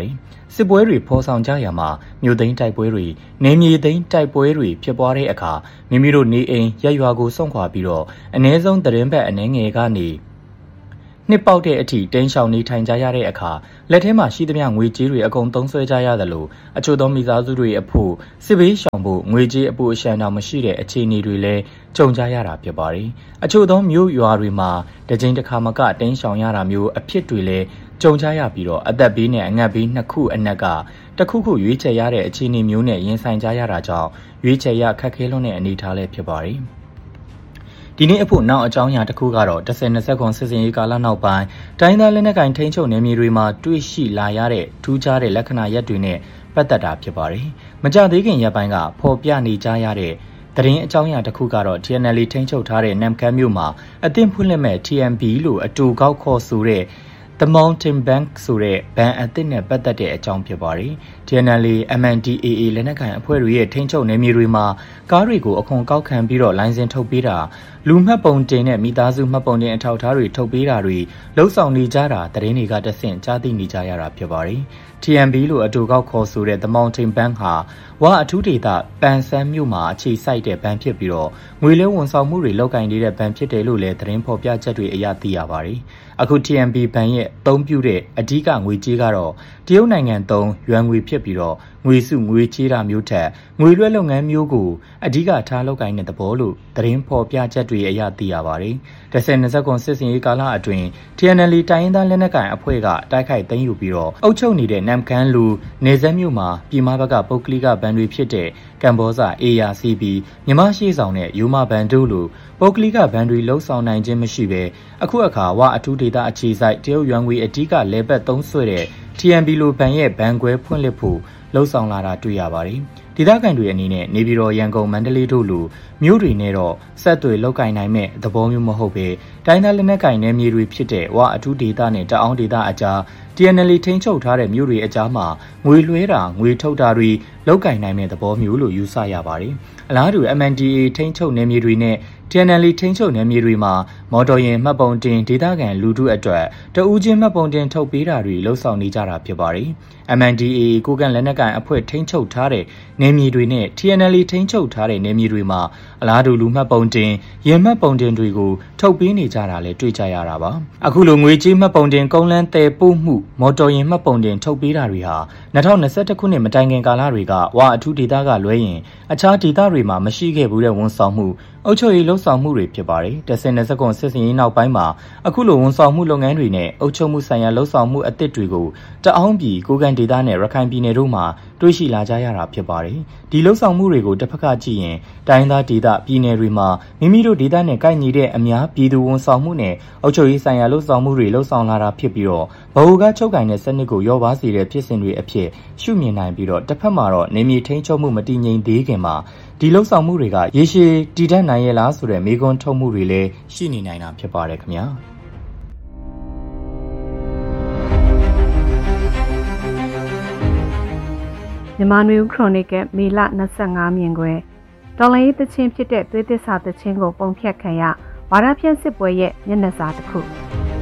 စစ်ပွဲတွေဖော်ဆောင်ကြရမှာမြို့သိမ်းတိုက်ပွဲတွေနေမြေသိမ်းတိုက်ပွဲတွေဖြစ်ပွားတဲ့အခါမိမိတို့နေအိမ်ရက်ရွာကိုစွန့်ခွာပြီးတော့အ ਨੇ ဆုံးသတင်းဘက်အနေငယ်ကနေနှစ်ပေါက်တဲ့အထိတင်းရှောင်နေထိုင်ကြရတဲ့အခါလက်ထဲမှာရှိသမျှငွေကြေးတွေအကုန်သုံးဆွဲကြရသလိုအချို့သောမိသားစုတွေအဖို့စစ်ဘေးရှောင်ဖို့ငွေကြေးအပိုအရှံတောင်မရှိတဲ့အခြေအနေတွေလည်းကြုံကြရတာဖြစ်ပါတယ်။အချို့သောမြို့ရွာတွေမှာတကြိမ်တစ်ခါမကတင်းရှောင်ရတာမျိုးအဖြစ်တွေလည်းကြုံကြရပြီးတော့အသက်ဘေးနဲ့အငတ်ဘေးနှစ်ခုအနက်ကတစ်ခုခုရွေးချယ်ရတဲ့အခြေအနေမျိုးနဲ့ရင်ဆိုင်ကြရတာကြောင့်ရွေးချယ်ရခက်ခဲလွန်းတဲ့အနေအထားလည်းဖြစ်ပါတယ်။ဒီနေ့အဖို့နောက်အကြောင်းအရာတစ်ခုကတော့တစ်ဆယ်နှစ်ခွန်စစ်စင်ရေးကာလနောက်ပိုင်းတိုင်းသားလက်နက်ကိုင်ထိန်းချုပ်နယ်မြေတွေမှာတွေ့ရှိလာရတဲ့ထူးခြားတဲ့လက္ခဏာရပ်တွေနဲ့ပတ်သက်တာဖြစ်ပါတယ်။မကြသေးခင်ရက်ပိုင်းကဖော်ပြနေကြရတဲ့သတင်းအကြောင်းအရာတစ်ခုကတော့ T N L A ထိန်းချုပ်ထားတဲ့နမ်ခမ်းမြို့မှာအသင်းဖွင့်လှစ်မဲ့ T M B လို့အတူကောက်ခေါ်ဆိုတဲ့The Mountain Bank ဆိုတဲ့ဘဏ်အသစ်နဲ့ပတ်သက်တဲ့အကြောင်းဖြစ်ပါတယ်။ T N L A M N D A A လက်နက်ကိုင်အဖွဲ့တွေရဲ့ထိန်းချုပ်နယ်မြေတွေမှာကားတွေကိုအခွန်ကောက်ခံပြီးတော့လိုင်စင်ထုတ်ပေးတာလူမှတ်ပုံတင်နဲ့မိသားစုမှတ်ပုံတင်အထောက်အထားတွေထုတ်ပေးတာတွေလှုပ်ဆောင်နေကြတာသတင်းတွေကတဆင့်ကြားသိနေကြရတာဖြစ်ပါတယ်။ T M B လို့အတူကောက်ခေါ်ဆိုတဲ့ The Mountain Bank ဟာဝါအထူးဒေသပန်ဆန်းမြို့မှာအခြေစိုက်တဲ့ဘဏ်ဖြစ်ပြီးတော့ငွေလဲဝန်ဆောင်မှုတွေလုပ်ကိုင်နေတဲ့ဘဏ်ဖြစ်တယ်လို့လည်းသတင်းဖော်ပြချက်တွေအရသိရပါတယ်။အခု T M B ဘဏ်ရဲ့အသုံးပြုတဲ့အဓိကငွေကြေးကတော့တရုတ်နိုင်ငံသုံးယွမ်ငွေဖြစ်ပြီးတော့ငွေစုငွေချေးတာမျိုးထက်ငွေလွှဲလုပ်ငန်းမျိုးကိုအဓိကထားလုပ်ကိုင်တဲ့သဘောလို့သတင်းဖော်ပြချက်တွေအရသိရပါတယ်။တစ်ဆယ်နှစ်ခွန်စစ်စင်ရေးကာလအတွင်း T N L A တိုင်းရင်းသားလက်နက်ကိုင်အဖွဲ့ကတိုက်ခိုက်သိမ်းယူပြီးတော့အုပ်ချုပ်နေတဲ့နမ်ခမ်းလူနေဆက်မြို့မှာပြည်မဘက်ကပုဂ္ဂလိကဘဏ်တွေဖြစ်တဲ့ကမ်ဘောဇာ A R C B မြမရှိဆောင်နဲ့ယူမဘဏ်တို့လိုပုဂ္ဂလိကဘဏ်တွေလှုပ်ဆောင်နိုင်ခြင်းမရှိဘဲအခုအခါဝအထူးဒေသအခြေစိုက်တရုတ်ယွမ်ငွေအဓိကလဲပတ်သုံးဆွဲတဲ့ T M B လိုဘဏ်ရဲ့ဘဏ်ခွဲဖွင့်လှစ်ဖို့လှုပ်ဆောင်လာတာတွေ့ရပါတယ်။ဒေသခံတွေအနေနဲ့နေပြည်တော်ရန်ကုန်မန္တလေးတို့လိုမြို့တွေနဲ့တော့ဆက်သွယ်လောက်ကင်နိုင်မဲ့သဘောမျိုးမဟုတ်ပဲတိုင်းသားလက်နက်ကင်နယ်မြေတွေဖြစ်တဲ့ဝအထူးဒေသနဲ့တအောင်းဒေသအကြား T N L A ထိန်းချုပ်ထားတဲ့မြို့တွေအကြားမှာငွေလွှဲတာငွေထုတ်တာတွေလောက်ကင်နိုင်မဲ့သဘောမျိုးလို့ယူဆရပါတယ်။အလားတူ M N D A ထိန်းချုပ်နယ်မြေတွေနဲ့T N L A ထိန်းချုပ်နယ်မြေတွေမှာမော်တော်ယာဉ်မှတ်ပုံတင်ဒေသခံလူထုအတွက်တဦးချင်းမှတ်ပုံတင်ထုတ်ပေးတာတွေလှုပ်ဆောင်နေကြတာဖြစ်ပါတယ်။ M N D A ကိုကန်လက်နက်ကိုင်အဖွဲ့ထိန်းချုပ်ထားတဲ့နယ်မြေတွေနဲ့ T N L A ထိန်းချုပ်ထားတဲ့နယ်မြေတွေမှာအလားတူလူမှတ်ပုံတင်ယာဉ်မှတ်ပုံတင်တွေကိုထုတ်ပေးနေကြတာလည်းတွေ့ကြရတာပါ။အခုလိုငွေကြေးမှတ်ပုံတင်ကုန်းလန်းတဲပို့မှုမော်တော်ယာဉ်မှတ်ပုံတင်ထုတ်ပေးတာတွေဟာ၂၀၂၁ခုနှစ်မတိုင်ခင်ကာလတွေကဝအထူးဒေသကလွဲရင်အခြားဒေသတွေမှာမရှိခဲ့ဘူးတဲ့ဝန်ဆောင်မှုအုပ်ချုပ်ရေးလှုပ်ဆောင်မှုတွေဖြစ်ပါတယ်။တစ်ဆယ်နှစ်ခွန်စစ်စင်ရေးနောက်ပိုင်းမှာအခုလိုဝန်ဆောင်မှုလုပ်ငန်းတွေနဲ့အုပ်ချုပ်မှုဆိုင်ရာလှုပ်ဆောင်မှုအသစ်တွေကိုတအောင်းပြည်ကိုကန်ဒေသနဲ့ရခိုင်ပြည်နယ်တို့မှာတွေ့ရှိလာကြရတာဖြစ်ပါတယ်။ဒီလှုပ်ဆောင်မှုတွေကိုတစ်ဖက်ကကြည့်ရင်တိုင်းသားဒေသပြည်နယ်တွေမှာမိမိတို့ဒေသနဲ့ကိုက်ညီတဲ့အများပြည်သူဝန်ဆောင်မှုနဲ့အုပ်ချုပ်ရေးဆိုင်ရာလှုပ်ဆောင်မှုတွေလှုပ်ဆောင်လာတာဖြစ်ပြီးတော့ဗဟိုကချုပ်ကိုင်တဲ့စနစ်ကိုရောပါစေတဲ့ဖြစ်စဉ်တွေအဖြစ်ရှုမြင်နိုင်ပြီးတော့တစ်ဖက်မှာတော့နေမြေထိန်းချုပ်မှုမတည်ငြိမ်သေးခင်မှာဒီလှုပ်ဆောင်မှုတွေကရေရှည်တည်တတ်နိုင်ရဲ့လားဆိုတဲ့မေးခွန်းထုတ်မှုတွေလည်းရှိနေနိုင်တာဖြစ်ပါတယ်ခင်ဗျာမြန်မာနွေဦးခရိုနီကယ်မေလ၂၅မြင်ကွယ်တော်လိုင်းသချင်းဖြစ်တဲ့သွေးသစ္စာသချင်းကိုပုံဖြတ်ခံရဝါဒဖြန့်စစ်ပွဲရဲ့မျက်နှာစာတစ်ခု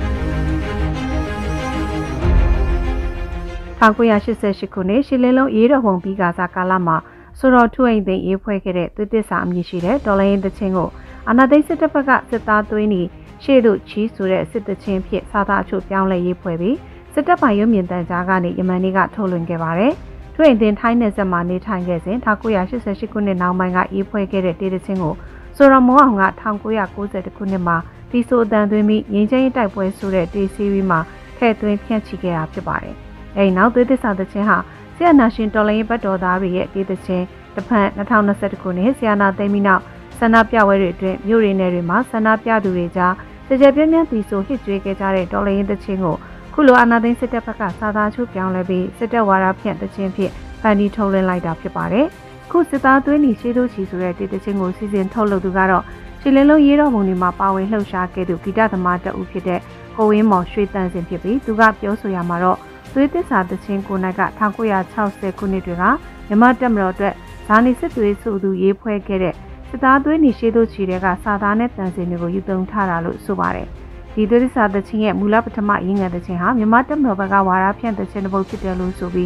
၁၉၈၈ခုနှစ်ရှစ်လင်းလုံးရေးတော်ပုံပြီးကစားကာလမှာဆိုတော်ထုအိမ်သိမ်းရေးဖွဲ့ခဲ့တဲ့သွေးသစ္စာအမည်ရှိတဲ့တော်လိုင်းသချင်းကိုအာဏာသိမ်းစစ်တပ်ဘက်ကစစ်သားသွင်းပြီးရှေ့သို့ချီးဆိုတဲ့စစ်သချင်းဖြစ်စာသားအချို့ပြောင်းလဲရေးဖွဲ့ပြီးစစ်တပ်ပိုင်းရုပ်မြင်သံကြားကနေယမန်နေ့ကထုတ်လွှင့်ခဲ့ပါတယ်။ထုအိမ်သိမ်းထိုင်းနယ်စပ်မှာနေထိုင်ခဲ့စဉ်၁၉၈၈ခုနှစ်နောက်ပိုင်းကရေးဖွဲ့ခဲ့တဲ့တေးသချင်းကိုဆိုတော်မောအောင်က၁၉၉၁ခုနှစ်မှာတီဆိုအတန်သွင်းပြီးငင်းချင်းတိုက်ပွဲဆိုတဲ့တေးစီးရီးမှာထည့်သွင်းဖြန့်ချိခဲ့တာဖြစ်ပါတယ်။အဲဒီနောက်သွေးသစ္စာသချင်းဟာဆီယနာရှင်တော်လိုင်းဘတ်တော်သားတွေရဲ့တေးသချင်းတစ်ဖက်၂၀၂၁ခုနှစ်ဆီယနာသိမ်းပြီးနောက်ဆန္ဒပြပွဲတွေအတွင်းမြို့ရင်းနယ်တွေမှာဆန္ဒပြသူတွေကြားကြကြပြင်းပြင်းတီဆိုဟစ်ကြွေးခဲ့ကြတဲ့တော်လိုင်းသချင်းကိုခုလိုအာဏာသိမ်းစစ်တပ်ဘက်ကစာသားချုပ်ပြောင်းလဲပြီးစစ်တပ်ဝါဒဖြန့်သချင်းဖြစ်ဖန်တီးထုတ်လွှင့်လိုက်တာဖြစ်ပါတယ်။ခုစစ်သားသွင်းနေရှေးတို့ချီဆိုတဲ့တေးသချင်းကိုစီစဉ်ထုတ်လုပ်သူကတော့ရှီလင်းလုံးရေးတော်ပုံတွေမှာပါဝင်လှုပ်ရှားခဲ့သူဂီတသမားတအုပ်ဖြစ်တဲ့ကိုဝင်းမော်ရွှေတန်စင်ဖြစ်ပြီးသူကပြောဆိုရမှာတော့သွေးသစ္စာသချင်းကိုနိုင်က၁၉၆၀ခုနှစ်တွေကမြန်မာတပ်မတော်အတွက်ဇာနေစစ်သွေးစုသူရေးဖွဲ့ခဲ့တဲ့စစ်သားသွေးနေရှေးတို့ချီတွေကစာသားနဲ့တန်စင်တွေကိုယူသုံးထားတာလို့ဆိုပါတယ်။ဒီသွေးသစ္စာသချင်းရဲ့မူလပထမရင်းငယ်သချင်းဟာမြန်မာတပ်မတော်ဘက်ကဝါဒဖြန့်သချင်းတစ်ပုဒ်ဖြစ်တယ်လို့ဆိုပြီး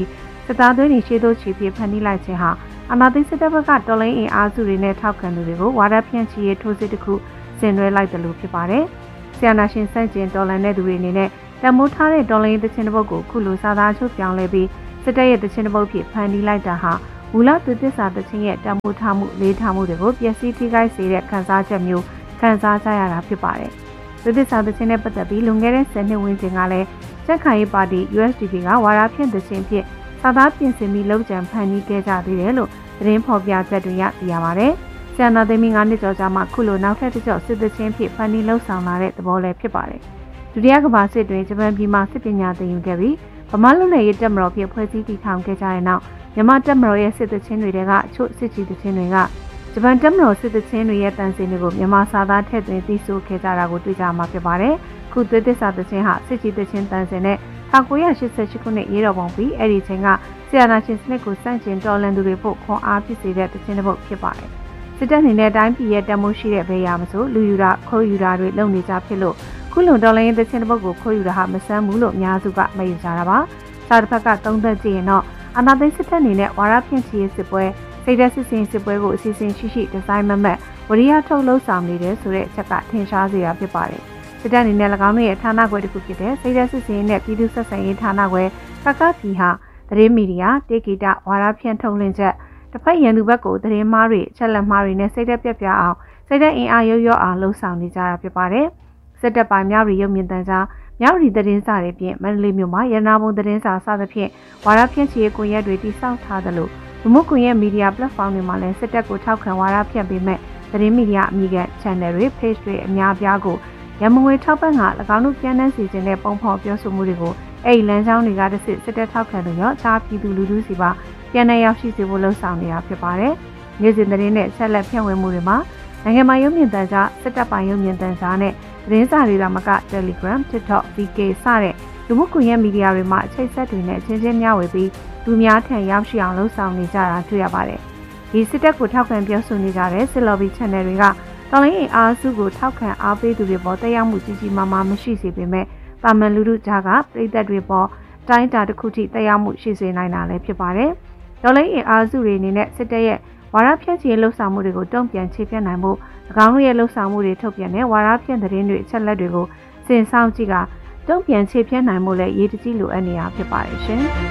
စစ်သားသွေးတွေရှေ့သို့ချီပြဖန်တီးလိုက်ခြင်းဟာအာဏာသိမ်းစစ်တပ်ဘက်ကတော်လှန်ရေးအားစုတွေနဲ့ထောက်ခံသူတွေကိုဝါဒဖြန့်ချီရေးထိုးစစ်တစ်ခုဆင်နွှဲလိုက်တယ်လို့ဖြစ်ပါတယ်။ဆီယနာရှင်စန့်ကျင်တော်လှန်တဲ့သူတွေအနေနဲ့တမိုးထားတဲ့တော်လှန်ရေးတခြင်းတစ်ပုဒ်ကိုခုလိုစာသားချုပ်ပြောင်းလဲပြီးစစ်တပ်ရဲ့တခြင်းတစ်ပုဒ်ဖြစ်ဖန်တီးလိုက်တာဟာမူလသူသစ္စာတခြင်းရဲ့တမိုးထားမှုလေးထားမှုတွေကိုပျက်စီးထိခိုက်စေတဲ့ခံစားချက်မျိုးခံစားကြရတာဖြစ်ပါတယ်။သူသစ္စာတခြင်းနဲ့ပတ်သက်ပြီးလွန်ခဲ့တဲ့ဆယ်နှစ်ဝန်းကျင်ကလည်းကြက်ခိုင်ရေးပါတီ U S D P ကဝါဒဖြန့်တခြင်းဖြစ်စာသားပြင်ဆင်ပြီးလုံခြံဖန်တီးခဲ့ကြသေးတယ်လို့သတင်းဖော်ပြချက်တွေရသိရပါတယ်။ဆီယနာသိမ်းငါးနှစ်ကျော်ကြာမှခုလိုနောက်ထပ်တစ်ကျော့စစ်သချင်းဖြစ်ဖန်တီးလှုပ်ဆောင်လာတဲ့သဘောလည်းဖြစ်ပါတယ်။ဒုတိယကမ္ဘာစစ်တွင်ဂျပန်ပြည်မှာစစ်ပညာသင်ယူခဲ့ပြီးဗမာလူနယ်ရေးတပ်မတော်ဖြစ်ဖွဲ့စည်းတည်ထောင်ခဲ့ကြတဲ့နောက်မြန်မာတပ်မတော်ရဲ့စစ်သချင်းတွေကအချို့စစ်ကြီးသချင်းတွေကဂျပန်တပ်မတော်စစ်သချင်းတွေရဲ့တန်စင်တွေကိုမြန်မာစာသားထည့်သွင်းသိဆိုခဲ့ကြတာကိုတွေ့ကြမှာဖြစ်ပါတယ်။ခုသွေးသစ္စာသချင်းဟာစစ်ကြီးသချင်းတန်စင်နဲ့၁၉၈၈ခုနှစ်ရေတော်ပုံပြီးအဲ့ဒီချိန်ကဆီယနာရှင်စနစ်ကိုစန့်ကျင်တော်လှန်သူတွေဖို့ခွန်အားဖြစ်စေတဲ့တခြင်းတစ်ပုဒ်ဖြစ်ပါတယ်။စစ်တပ်အနေနဲ့တိုင်းပြည်ရဲ့တမိုးရှိတဲ့ဘေးရမဆိုလူယူတာခိုးယူတာတွေလုပ်နေကြဖြစ်လို့ခုလုံတော်လှန်ရေးတခြင်းတစ်ပုဒ်ကိုခိုးယူတာဟာမဆန်းဘူးလို့အများစုကမယုံကြတာပါ။စာတစ်ဖက်ကသုံးသပ်ကြည့်ရင်တော့အာဏာသိမ်းစစ်တပ်အနေနဲ့ဝါရဖြန့်ချီရေးစစ်ပွဲစိတ်ဓာတ်စစ်စင်စစ်ပွဲကိုအစီအစဉ်ရှိရှိဒီဇိုင်းမမတ်ဝရိယထုတ်လှုပ်ဆောင်နေတယ်ဆိုတဲ့အချက်ကထင်ရှားစေတာဖြစ်ပါတယ်။စစ်တပ်အနေနဲ့၎င်းတို့ရဲ့ဌာနခွဲတစ်ခုဖြစ်တဲ့စိတ်ဓာတ်စစ်စင်နဲ့ပြည်သူ့ဆက်ဆံရေးဌာနခွဲကကပြည်ဟာသတင်းမီဒီယာတေဂီတာဝါဒဖြန့်ထုတ်လွှင့်ချက်တစ်ဖက်ရန်သူဘက်ကိုသတင်းမှားတွေချက်လက်မှားတွေနဲ့စိတ်သက်ပြပြအောင်စိတ်သက်အင်အားရုပ်ရော့အောင်လှုံ့ဆော်နေကြတာဖြစ်ပါတယ်။စစ်တပ်ပိုင်းများရီရုပ်မြင်သံကြားများရီသတင်းစာတွေဖြင့်မန္တလေးမြို့မှာရနာဘုံသတင်းစာစသဖြင့်ဝါဒဖြန့်ချီရေးကွန်ရက်တွေတည်ဆောက်ထားသလိုလူမှုကွန်ရက်မီဒီယာ platform တွေမှာလည်းစစ်တပ်ကိုထောက်ခံဝါဒဖြန့်ပေးမဲ့သတင်းမီဒီယာအမိက channel တွေ page တွေအများပြားကိုရမငွေထောက်ပံ့က၎င်းတို့ပြန်နှန်းစီခြင်းတဲ့ပုံဖော်ပြောဆိုမှုတွေကိုအဲ့ဒီလမ်းကြောင်းတွေကတစ်စစ်စစ်တပ်ထောက်ခံသူရောအခြားပြည်သူလူထုစီပါပြန်လည်ရောက်ရှိစေဖို့လှုံ့ဆော်နေတာဖြစ်ပါတယ်။နေ့စဉ်သတင်းနဲ့ဆက်လက်ဖြန့်ဝေမှုတွေမှာနိုင်ငံမှာရုပ်မြင်သံကြားစစ်တပ်ပိုင်းရုပ်မြင်သံကြားနဲ့သတင်းစာတွေသာမက Telegram, TikTok, V K စတဲ့လူမှုကွန်ရက်မီဒီယာတွေမှာအချိတ်ဆက်တွေနဲ့အချင်းချင်းမျှဝေပြီးလူများထံရောက်ရှိအောင်လှုံ့ဆော်နေကြတာတွေ့ရပါတယ်။ဒီစစ်တပ်ကိုထောက်ခံပြောဆိုနေကြတဲ့စစ်လော်ဘီ channel တွေကတော်လိုင်းအားစုကိုထောက်ခံအားပေးသူတွေပေါ်တက်ရောက်မှုကြီးကြီးမားမားမရှိစေပေမဲ့ပါမန်လူထုကြားကပြည်သက်တွေပေါ်တိုင်းတာတစ်ခုထိတက်ရောက်မှုရှိစေနိုင်တာလည်းဖြစ်ပါတယ်။တော်လိုင်းအားစုတွေအနေနဲ့စစ်တပ်ရဲ့ဝါဒဖြန့်ချီလှုပ်ဆောင်မှုတွေကိုတုံ့ပြန်ခြေပြတ်နိုင်ဖို့၎င်းတို့ရဲ့လှုပ်ဆောင်မှုတွေထုတ်ပြန်တဲ့ဝါဒဖြန့်သတင်းတွေအချက်လက်တွေကိုစင်ဆောင်ကြည့်ကတုံ့ပြန်ခြေပြတ်နိုင်မှုလည်းရေးတကြီးလိုအပ်နေတာဖြစ်ပါတယ်ရှင်။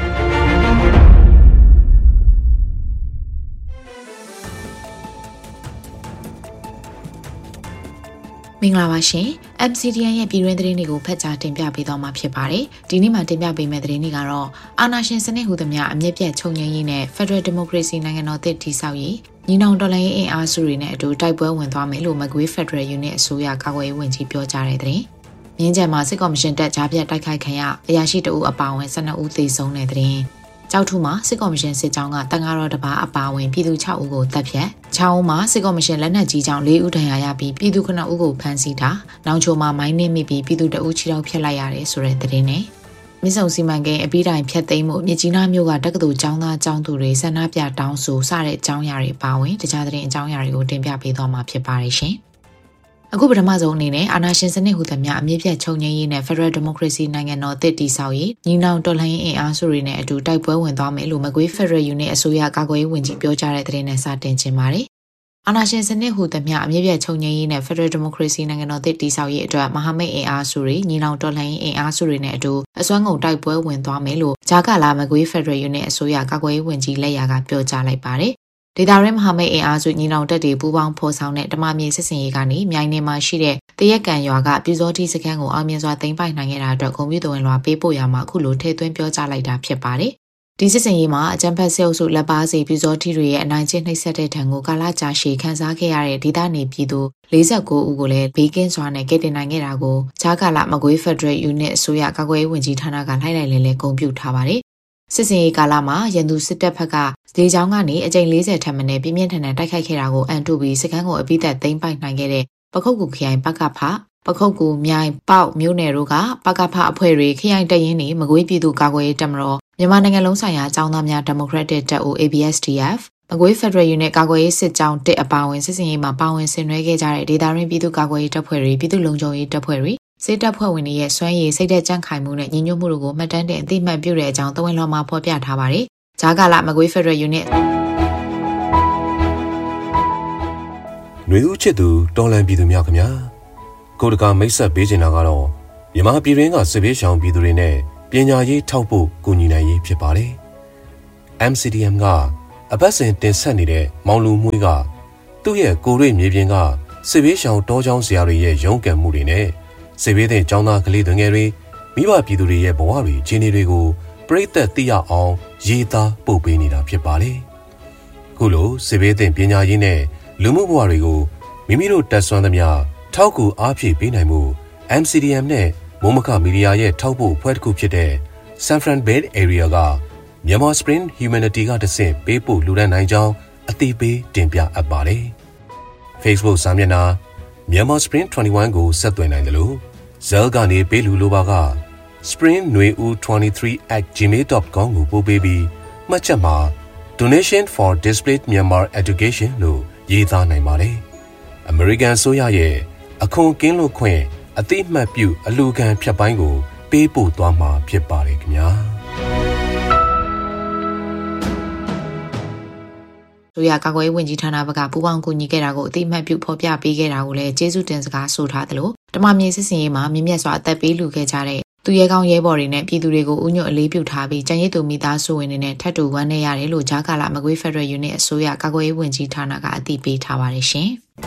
မင်္ဂလာပါရှင် M C D N ရဲ့ပြည်တွင်းသတင်းတွေကိုဖတ်ကြားတင်ပြပေးသွားမှာဖြစ်ပါတယ်ဒီနေ့မှာတင်ပြပေးမယ့်သတင်းတွေကတော့အာဏာရှင်စနစ်ဟူသမျှအမြင့်ပြတ်ချုပ်ငြိမ်းရေးနဲ့ Federal Democracy နိုင်ငံတော်သစ်တည်ဆောက်ရေးညီနောင်တော်လှန်ရေးအင်အားစုတွေနဲ့အတူတိုက်ပွဲဝင်သွားမယ်လို့မကွေး Federal Unit အစိုးရကာကွယ်ရေးဝန်ကြီးပြောကြားတဲ့သတင်းမြင်းချံမှာစစ်ကော်မရှင်တပ်ကြားပြတ်တိုက်ခိုက်ခံရအရာရှိတအုပ်အပါအဝင်၁၂ဦးသေဆုံးတဲ့သတင်းကြောက်ထူမှာစစ်ကော်မရှင်စစ်ကြောင်းကတန်ဃာတော်တစ်ပါးအပါအဝင်ပြည်သူ၆ဦးကိုတပ်ဖြတ်ချောင်းမှာစစ်ကော်မရှင်လက်နက်ကြီးကြောင့်၄ဦးဒဏ်ရာရပြီးပြည်သူခုနှစ်ဦးကိုဖမ်းဆီးတာနောင်ချိုမှာမိုင်းနှင်းမိပြီးပြည်သူတအုပ်ခြေထောက်ဖျက်လိုက်ရတယ်ဆိုတဲ့သတင်းနဲ့မြစ်ဆုံစီမံကိန်းအပြီးတိုင်ဖျက်သိမ်းမှုမြစ်ကြီးနားမြို့ကတက္ကသိုလ်ကျောင်းသားကျောင်းသူတွေဆန္ဒပြတောင်းဆိုစတဲ့အကြောင်းအရာတွေပါဝင်တခြားသတင်းအကြောင်းအရာတွေကိုတင်ပြပေးသွားမှာဖြစ်ပါတယ်ရှင်အခုပထမဆုံးအနေနဲ့အာဏာရှင်စနစ်ဟူသမျှအမြင့်ပြတ်ချုပ်ငြိမ်းရေးနဲ့ Federal Democracy နိုင်ငံတော်သစ်တည်ဆောက်ရေးညီနောင်တော်လှန်ရေးအင်အားစုတွေနဲ့အတူတိုက်ပွဲဝင်သွားမယ်လို့မကွေး Federal Unit အစိုးရကာကွယ်ရေးဝန်ကြီးပြောကြားတဲ့သတင်းနဲ့စတင်ခြင်းပါတယ်။အာဏာရှင်စနစ်ဟူသမျှအမြင့်ပြတ်ချုပ်ငြိမ်းရေးနဲ့ Federal Democracy နိုင်ငံတော်သစ်တည်ဆောက်ရေးအတွက်မဟာမိတ်အင်အားစုတွေညီနောင်တော်လှန်ရေးအင်အားစုတွေနဲ့အတူအစွမ်းကုန်တိုက်ပွဲဝင်သွားမယ်လို့ဂျာကာလာမကွေး Federal Unit အစိုးရကာကွယ်ရေးဝန်ကြီးလက်ရာကပြောကြားလိုက်ပါတယ်။ဒေတာရဲမဟာမိတ်အင်အားစုညီနောင်တပ်တွေပူးပေါင်းဖော်ဆောင်တဲ့ဓမ္မမြေစစ်စင်ရေးကနေမြိုင်နယ်မှာရှိတဲ့တရက်ကန်ရွာကပြူစောတိစခန်းကိုအောင်မြင်စွာသိမ်းပိုက်နိုင်ခဲ့တာအတွက်ဂုဏ်ပြုတော်ဝင်လွှာပေးပို့ရမှာအခုလိုထည့်သွင်းပြောကြားလိုက်တာဖြစ်ပါတယ်။ဒီစစ်စင်ရေးမှာအကြမ်းဖက်ဆဲအုပ်စုလက်ပါစီပြူစောတိတွေရဲ့အနိုင်ကျင့်နှိပ်စက်တဲ့ထံကိုကာလကြာရှည်ခန်းစားခဲ့ရတဲ့ဒေသနေပြည်သူ၄၉ဦးကိုလည်းဘေးကင်းစွာနဲ့ကယ်တင်နိုင်ခဲ့တာကိုဂျာကာလာမကွေး Federal Unit အစိုးရကာကွယ်ရေးဝန်ကြီးဌာနကလိုက်လိုက်လဲလဲဂုဏ်ပြုထားပါတယ်။စစ်စင်ရေးကာလမှာရန်သူစစ်တပ်ဘက်ကဒေချောင်းကနေအကြိမ်၄၀ထပ်မံနဲ့ပြင်းပြင်းထန်ထန်တိုက်ခိုက်ခဲ့တာကိုအန်တုပြီးစခန်းကိုအပိသက်သိမ်းပိုက်နိုင်ခဲ့တဲ့ပခုတ်ကူခရိုင်ပကဖပခုတ်ကူမြိုင်ပေါက်မြို့နယ်တို့ကပကဖအဖွဲ့တွေခရိုင်တရင်နေမကွေးပြည်သူကာကွယ်ရေးတပ်မတော်မြန်မာနိုင်ငံလုံးဆိုင်ရာចောင်းသားများ Democratic တပ်ဦး A B S D F မကွေး Federal Unit ကာကွယ်ရေးစစ်ကြောင်းတစ်အပါအဝင်စစ်စင်ရေးမှာပါဝင်ဆင်နွှဲခဲ့ကြတဲ့ဒေသရင်းပြည်သူကာကွယ်ရေးတပ်ဖွဲ့တွေပြည်သူလုံခြုံရေးတပ်ဖွဲ့တွေစစ်တပ်ဖွဲ့ဝင်တွေရဲ့စွမ်းရည်စိတ်သက်ကြံ့ခိုင်မှုနဲ့ညီညွတ်မှုတို့ကိုမှတ်တမ်းတင်အသိမှတ်ပြုတဲ့အကြောင်းသဝင်လွှာမှာဖော်ပြထားပါတယ်ဂျာကာလာမကွေး Federal Unit ຫນွေဦးချစ်သူတော်လန်ပြည်သူများခင်ဗျာကိုတကာမိတ်ဆက်ပေးချင်တာကတော့မြန်မာပြည်ရင်းကစစ်ဘေးရှောင်ပြည်သူတွေနဲ့ပညာရေးထောက်ဖို့ကူညီနိုင်ရေးဖြစ်ပါတယ် M C D M ကအပတ်စဉ်တင်ဆက်နေတဲ့မောင်လူမွေးကသူ့ရဲ့ကိုရိမြေပြင်ကစစ်ဘေးရှောင်တောချောင်းဆရာတွေရဲ့ရုန်းကန်မှုတွေနဲ့စစ်ဘေးတဲ့ကျောင်းသားကလေးတွေငယ်တွေမိဘပြည်သူတွေရဲ့ဘဝတွေခြေနေတွေကိုပြိသက်သိရအောင်ရေးသားပို့ပေးနေတာဖြစ်ပါလေခုလိုစစ်ဘေးတဲ့ပညာရေးနဲ့လူမှုဘဝတွေကိုမိမိတို့တက်ဆွမ်းသမျှထောက်ကူအားဖြည့်ပေးနိုင်မှု M C D M နဲ့မိုးမခမီဒီယာရဲ့ထောက်ပို့ဖွဲ့တစ်ခုဖြစ်တဲ့ San Fran Bay Area ကMyanmar Spring Humanity ကတဆင့်ပေးပို့လူဒန်းနိုင်ကြောင်းအသိပေးတင်ပြအပ်ပါတယ်။ Facebook စာမျက်နှာ Myanmar Spring ၂၁ကိုဆက်သွယ်နိုင်တယ်လို့ Zell ကနေပေးလူလိုပါက spring nui u twenty-three at gmail dot com ကိုပို့ပေးပြီးမှတ်ချက်မှာ Donation for Displaced Myanmar Education လို့ရေးသားနိုင်ပါတယ်။ American ဆိုရရဲ့အခွန်ကင်းလို့ခွင့်အသိမှတ်ပြုအလူခံဖြတ်ပိုင်းကိုပေးပို့သွားမှာဖြစ်ပါတယ်ခင်ဗျာတို့ရကာကွယ်ရေးဝန်ကြီးဌာနဘက်ကပူးပေါင်းကူညီခဲ့တာကိုအသိမှတ်ပြုဖော်ပြပေးခဲ့တာကိုလည်းကျေးဇူးတင်စကားဆိုထားသလိုဓမ္မမြေစစ်စင်ရေးမှာမြင့်မြတ်စွာအသက်ပေးလူခဲ့ကြတဲ့သူရဲကောင်းရဲဘော်တွေနဲ့ပြည်သူတွေကိုဥညွတ်အလေးပြုထားပြီးကြံရည်သူမိသားစုဝင်တွေနဲ့ထပ်တူဝမ်းနည်းရတယ်လို့ဂျာကာလာမကွေး Federal Unit အစိုးရကာကွယ်ရေးဝန်ကြီးဌာနကအသိပေးထားပါတယ်ရှင်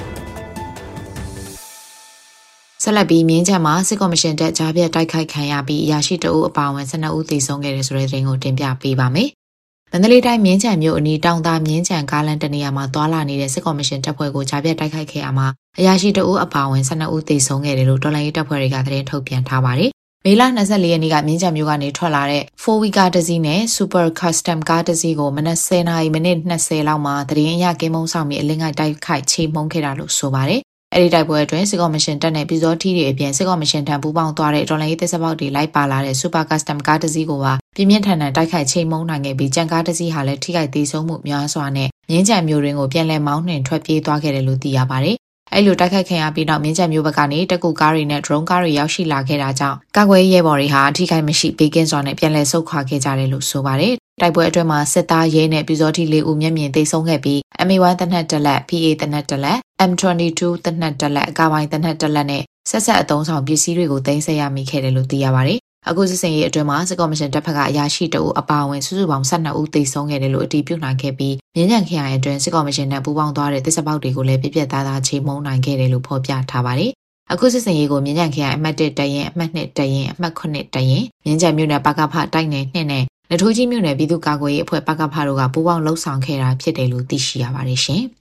ဆက်လက်ပြီးမြင်းချံမှာစစ်ကော်မရှင်တပ်ကြားပြတ်တိုက်ခိုက်ခံရပြီးအရာရှိတအုပ်အပါအဝင်၁၂ဦးသေဆုံးခဲ့တဲ့ဆိုတဲ့သတင်းကိုတင်ပြပေးပါမယ်။မန္တလေးတိုင်းမြင်းချံမြို့အနီးတောင်သာမြင်းချံကားလမ်းတနေရာမှာသွာလာနေတဲ့စစ်ကော်မရှင်တပ်ဖွဲ့ကိုကြားပြတ်တိုက်ခိုက်ခဲ့ရမှာအရာရှိတအုပ်အပါအဝင်၁၂ဦးသေဆုံးခဲ့တယ်လို့တော်လှန်ရေးတပ်ဖွဲ့တွေကသတင်းထုတ်ပြန်ထားပါတယ်။မေလ၂၄ရက်နေ့ကမြင်းချံမြို့ကနေထွက်လာတဲ့ four wheel ကားတစ်စီးနဲ့ Super Custom ကားတစ်စီးကိုမနက်၁၀နာရီမိနစ်၂၀လောက်မှာသတင်းအရကင်းမုံဆောင်ပြီးအလင်းငိုက်တိုက်ခိုက်ချေမှုန်းခဲ့တာလို့ဆိုပါတယ်။အဲ့ဒီတိုက်ပွဲအတွင်းစစ်ကော်မရှင်တပ်နဲ့ပြည်စောထီးတွေအပြင်စစ်ကော်မရှင်ထံပူးပေါင်းသွားတဲ့တော်လှန်ရေးတပ်စပေါက်တွေလိုက်ပါလာတဲ့ Super Custom ကားတစ်စီးကိုပါပြင်းပြင်းထန်ထန်တိုက်ခိုက်ချိန်မုန်းနိုင်ခဲ့ပြီးကြံကားတစ်စီးဟာလည်းထိခိုက်သေးဆုံးမှုများစွာနဲ့မြင်းကြံမျိုးရင်းကိုပြန်လည်မောင်းနှင်ထွက်ပြေးသွားခဲ့တယ်လို့သိရပါတယ်။အဲ့လိုတိုက်ခိုက်ခံရပြီးနောက်မြင်းကြံမျိုးဘက်ကနေတက်ကူကားတွေနဲ့ drone ကားတွေရောက်ရှိလာခဲ့တာကြောင့်ကာကွယ်ရေးရဲဘော်တွေဟာအထိခိုက်မရှိဘေးကင်းစွာနဲ့ပြန်လည်ဆုတ်ခွာခဲ့ကြတယ်လို့ဆိုပါတယ်။တိုက်ပွဲအတွင်းမှာစစ်သားရဲနဲ့ပြည်စောထီးလေးဦးမျက်မြင်သေဆုံးခဲ့ပြီး M A one တနက်တလက် P A တနက်တလက် M twenty-two တနက်တလက်အကာပိုင်းတနက်တလက်နဲ့ဆက်ဆက်အသုံးဆောင်ပစ္စည်းတွေကိုသိမ်းဆည်းရမိခဲ့တယ်လို့သိရပါတယ်။အခုစစ်စင်ရေးအတွင်းမှာစစ်ကော်မရှင်တပ်ဖက်ကအရာရှိတအုပ်အပါအဝင်စုစုပေါင်း၁၂ဦးသေဆုံးခဲ့တယ်လို့အတည်ပြုနိုင်ခဲ့ပြီးမြင်းညံခရိုင်အတွင်းစစ်ကော်မရှင်နဲ့ပူးပေါင်းသွားတဲ့တစ်စပေါက်တွေကိုလည်းပြပြသားသားချိန်မုံနိုင်ခဲ့တယ်လို့ဖော်ပြထားပါတယ်။အခုစစ်စင်ရေးကိုမြင်းညံခရိုင်အမှတ်၁တရင်အမှတ်၂တရင်အမှတ်၇တရင်မြင်းကြံမြို့နယ်ပကဖတိုက်နယ်၂နဲ့လက်ထိုးကြီးမြို့နယ်ပြည်သူ့ကာကွယ်ရေးအဖွဲ့ပကဖတို့ကပူးပေါင်းလှုပ်ဆောင်ခဲ့တာဖြစ်တယ်လို့သိရှိရပါတယ်ရှင်။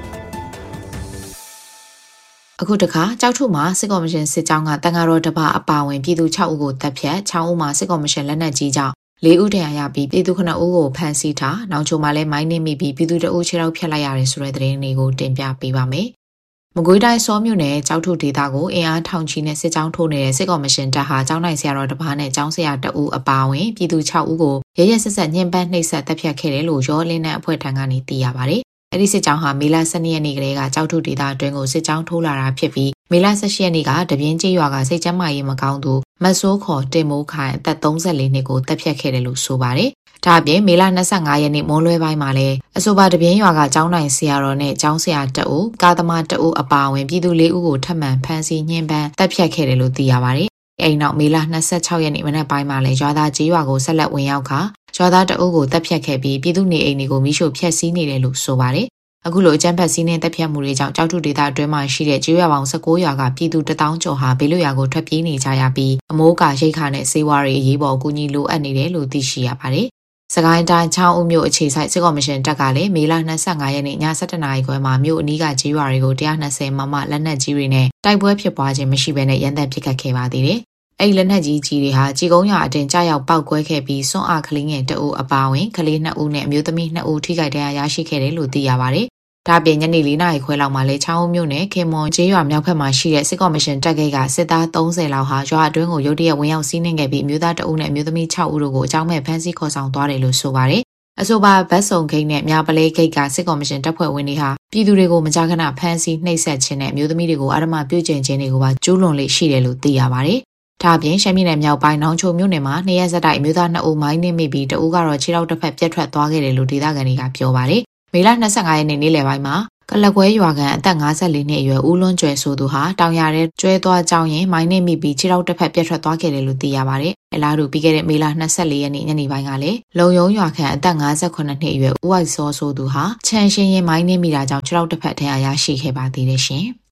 အခုတခါကြောက်ထုမှာစစ်ကော်မရှင်စစ်ကြောင်းကတန်ဃာတော်တပါအပါဝင်ပြည်သူ၆ဦးကိုတပ်ဖြတ်၆ဦးမှာစစ်ကော်မရှင်လက်နက်ကြီးကြောင့်၄ဦးတရာရပြီးပြည်သူ၉ဦးကိုဖမ်းဆီးထားနောက်ချိုမှာလည်းမိုင်းနှင်းမိပြီးပြည်သူတအုပ်ခြေထောက်ဖြတ်လိုက်ရတယ်ဆိုတဲ့သတင်းတွေကိုတင်ပြပေးပါမယ်။မကွေးတိုင်းစောမြို့နယ်ကြောက်ထုဒေသကိုအင်အားထောင်ချီနဲ့စစ်ကြောင်းထိုးနေတဲ့စစ်ကော်မရှင်တပ်ဟာကျောင်းနိုင်ဆရာတော်တပါးနဲ့ကျောင်းဆရာတအုပ်အပါဝင်ပြည်သူ၆ဦးကိုရရဆက်ဆက်ညှဉ်းပန်းနှိပ်စက်တပ်ဖြတ်ခဲ့တယ်လို့ရောလင်းတဲ့အဖွဲ့ထံကနေသိရပါတယ်။အဲ့ဒီစစ်ကြောင်းဟာမေလ၁၂ရက်နေ့ကလေးကကြောက်ထုဒေသအတွင်းကိုစစ်ကြောင်းထိုးလာတာဖြစ်ပြီးမေလ၁၈ရက်နေ့ကတပြင်းကျေးရွာကစိတ်ကျမ်းမာရေးမကောင်းသူမဆိုးခေါ်တင်မိုးခိုင်အသက်၃၄နှစ်ကိုတပ်ဖြတ်ခဲ့တယ်လို့ဆိုပါတယ်။ဒါအပြင်မေလ၂၅ရက်နေ့မွန်းလွဲပိုင်းမှာလည်းအဆိုပါတပြင်းရွာကကျောင်းနိုင်ဆရာတော်နဲ့ကျောင်းဆရာတအုပ်ကာသမားတအုပ်အပါအဝင်ပြည်သူ၄ဦးကိုထပ်မံဖမ်းဆီးညှဉ်းပန်းတပ်ဖြတ်ခဲ့တယ်လို့သိရပါတယ်။အဲ့နောက်မေလ၂၆ရက်နေ့မနက်ပိုင်းမှာလည်းရွာသားကျေးရွာကိုဆက်လက်ဝင်ရောက်ခါရွာသားတအုပ်ကိုတပ်ဖြတ်ခဲ့ပြီးပြည်သူနေအိမ်တွေကိုမိရှို့ဖျက်ဆီးနေတယ်လို့ဆိုပါတယ်။အခုလိုအကြမ်းဖက်စီးနှင်းတပ်ဖြတ်မှုတွေကြောင့်ကြောက်ထုဒေသအတွင်းမှာရှိတဲ့ကျေးရွာပေါင်း၁၉ရွာကပြည်သူတစ်သောင်းကျော်ဟာဘေးလွတ်ရာကိုထွက်ပြေးနေကြရပြီးအမိုးကာရိတ်ခါနဲ့ဆေးဝါးတွေအရေးပေါ်အကူအညီလိုအပ်နေတယ်လို့သိရှိရပါတယ်။စကိုင်းတိုင်းချောင်းဦးမြို့အခြေစိုက်စစ်ကော်မရှင်တပ်ကလည်းမေလ၂၅ရက်နေ့ည၁၁နာရီခွဲမှာမြို့အနီးကကျေးရွာတွေကို၁၂၀မမလက်နက်ကြီးတွေနဲ့တိုက်ပွဲဖြစ်ပွားခြင်းမရှိဘဲနဲ့ရန်တပ်ပစ်ခတ်ခဲ့ပါသေးတယ်။အဲ့ဒီလက်နက်ကြီးကြီးတွေဟာကြီးကုန်းရွာအတင်ကြားရောက်ပောက်ကွဲခဲ့ပြီးစွန့်အားကလေးငယ်တအုပ်အပါဝင်ကလေး၂ဦးနဲ့အမျိုးသမီး၂ဦးထိခိုက်ဒဏ်ရာရရှိခဲ့တယ်လို့သိရပါတယ်။ဒါပြင်ညနေ၄နာရီခွဲလောက်မှာလဲချောင်းဦးမြို့နယ်ခင်မွန်ကျေးရွာမြောက်ဘက်မှာရှိတဲ့စစ်ကော်မရှင်တပ်ကိတ်ကစစ်သား၃၀လောက်ဟာရွာအတွင်းကိုရုတ်တရက်ဝင်ရောက်စီးနှင်ခဲ့ပြီးအမျိုးသားတအုပ်နဲ့အမျိုးသမီး၆ဦးတို့ကိုအကြောင်းမဲ့ဖမ်းဆီးခေါ်ဆောင်သွားတယ်လို့ဆိုပါတယ်။အဆိုပါဗတ်စုံဂိတ်နဲ့မြပလဲဂိတ်ကစစ်ကော်မရှင်တပ်ဖွဲ့ဝင်တွေဟာပြည်သူတွေကိုမကြာခဏဖမ်းဆီးနှိပ်စက်ခြင်းနဲ့အမျိုးသမီးတွေကိုအာဓမ္မပြုကျင့်ခြင်းတွေကိုပါကျူးလွန်လေရှိတယ်လို့သိရပါတယ်။ဒါအပြင်ရှမ်းပြည်နယ်မြောက်ပိုင်းနောင်ချိုမြို့နယ်မှာနှစ်ရက်ဆက်တိုက်အမျိုးသားနှစ်ဦးမိုင်းနင်းမိပြီးတဦးကတော့ခြေထောက်တစ်ဖက်ပြတ်ထွက်သွားခဲ့တယ်လို့ဒေသခံတွေကပြောပါတယ်။မေလ၂၅ရက်နေ့နေ့လယ်ပိုင်းမှာကလကွဲရွာကန်အသက်၅၄နှစ်အရွယ်ဦးလွန်းကျွယ်ဆိုသူဟာတောင်ရတဲ့ကျွဲသွားကြောင်းရင်မိုင်းနင်းမိပြီးခြေထောက်တစ်ဖက်ပြတ်ထွက်သွားခဲ့တယ်လို့သိရပါတယ်။အလားတူပြီးခဲ့တဲ့မေလ၂၄ရက်နေ့ညနေပိုင်းကလည်းလုံယုံရွာကန်အသက်၅၉နှစ်အရွယ်ဦးဝိုက်စောဆိုသူဟာချန်ရှင်ရင်မိုင်းနင်းမိတာကြောင့်ခြေထောက်တစ်ဖက်ထင်အားရရှိခဲ့ပါသေးတယ်ရှင်။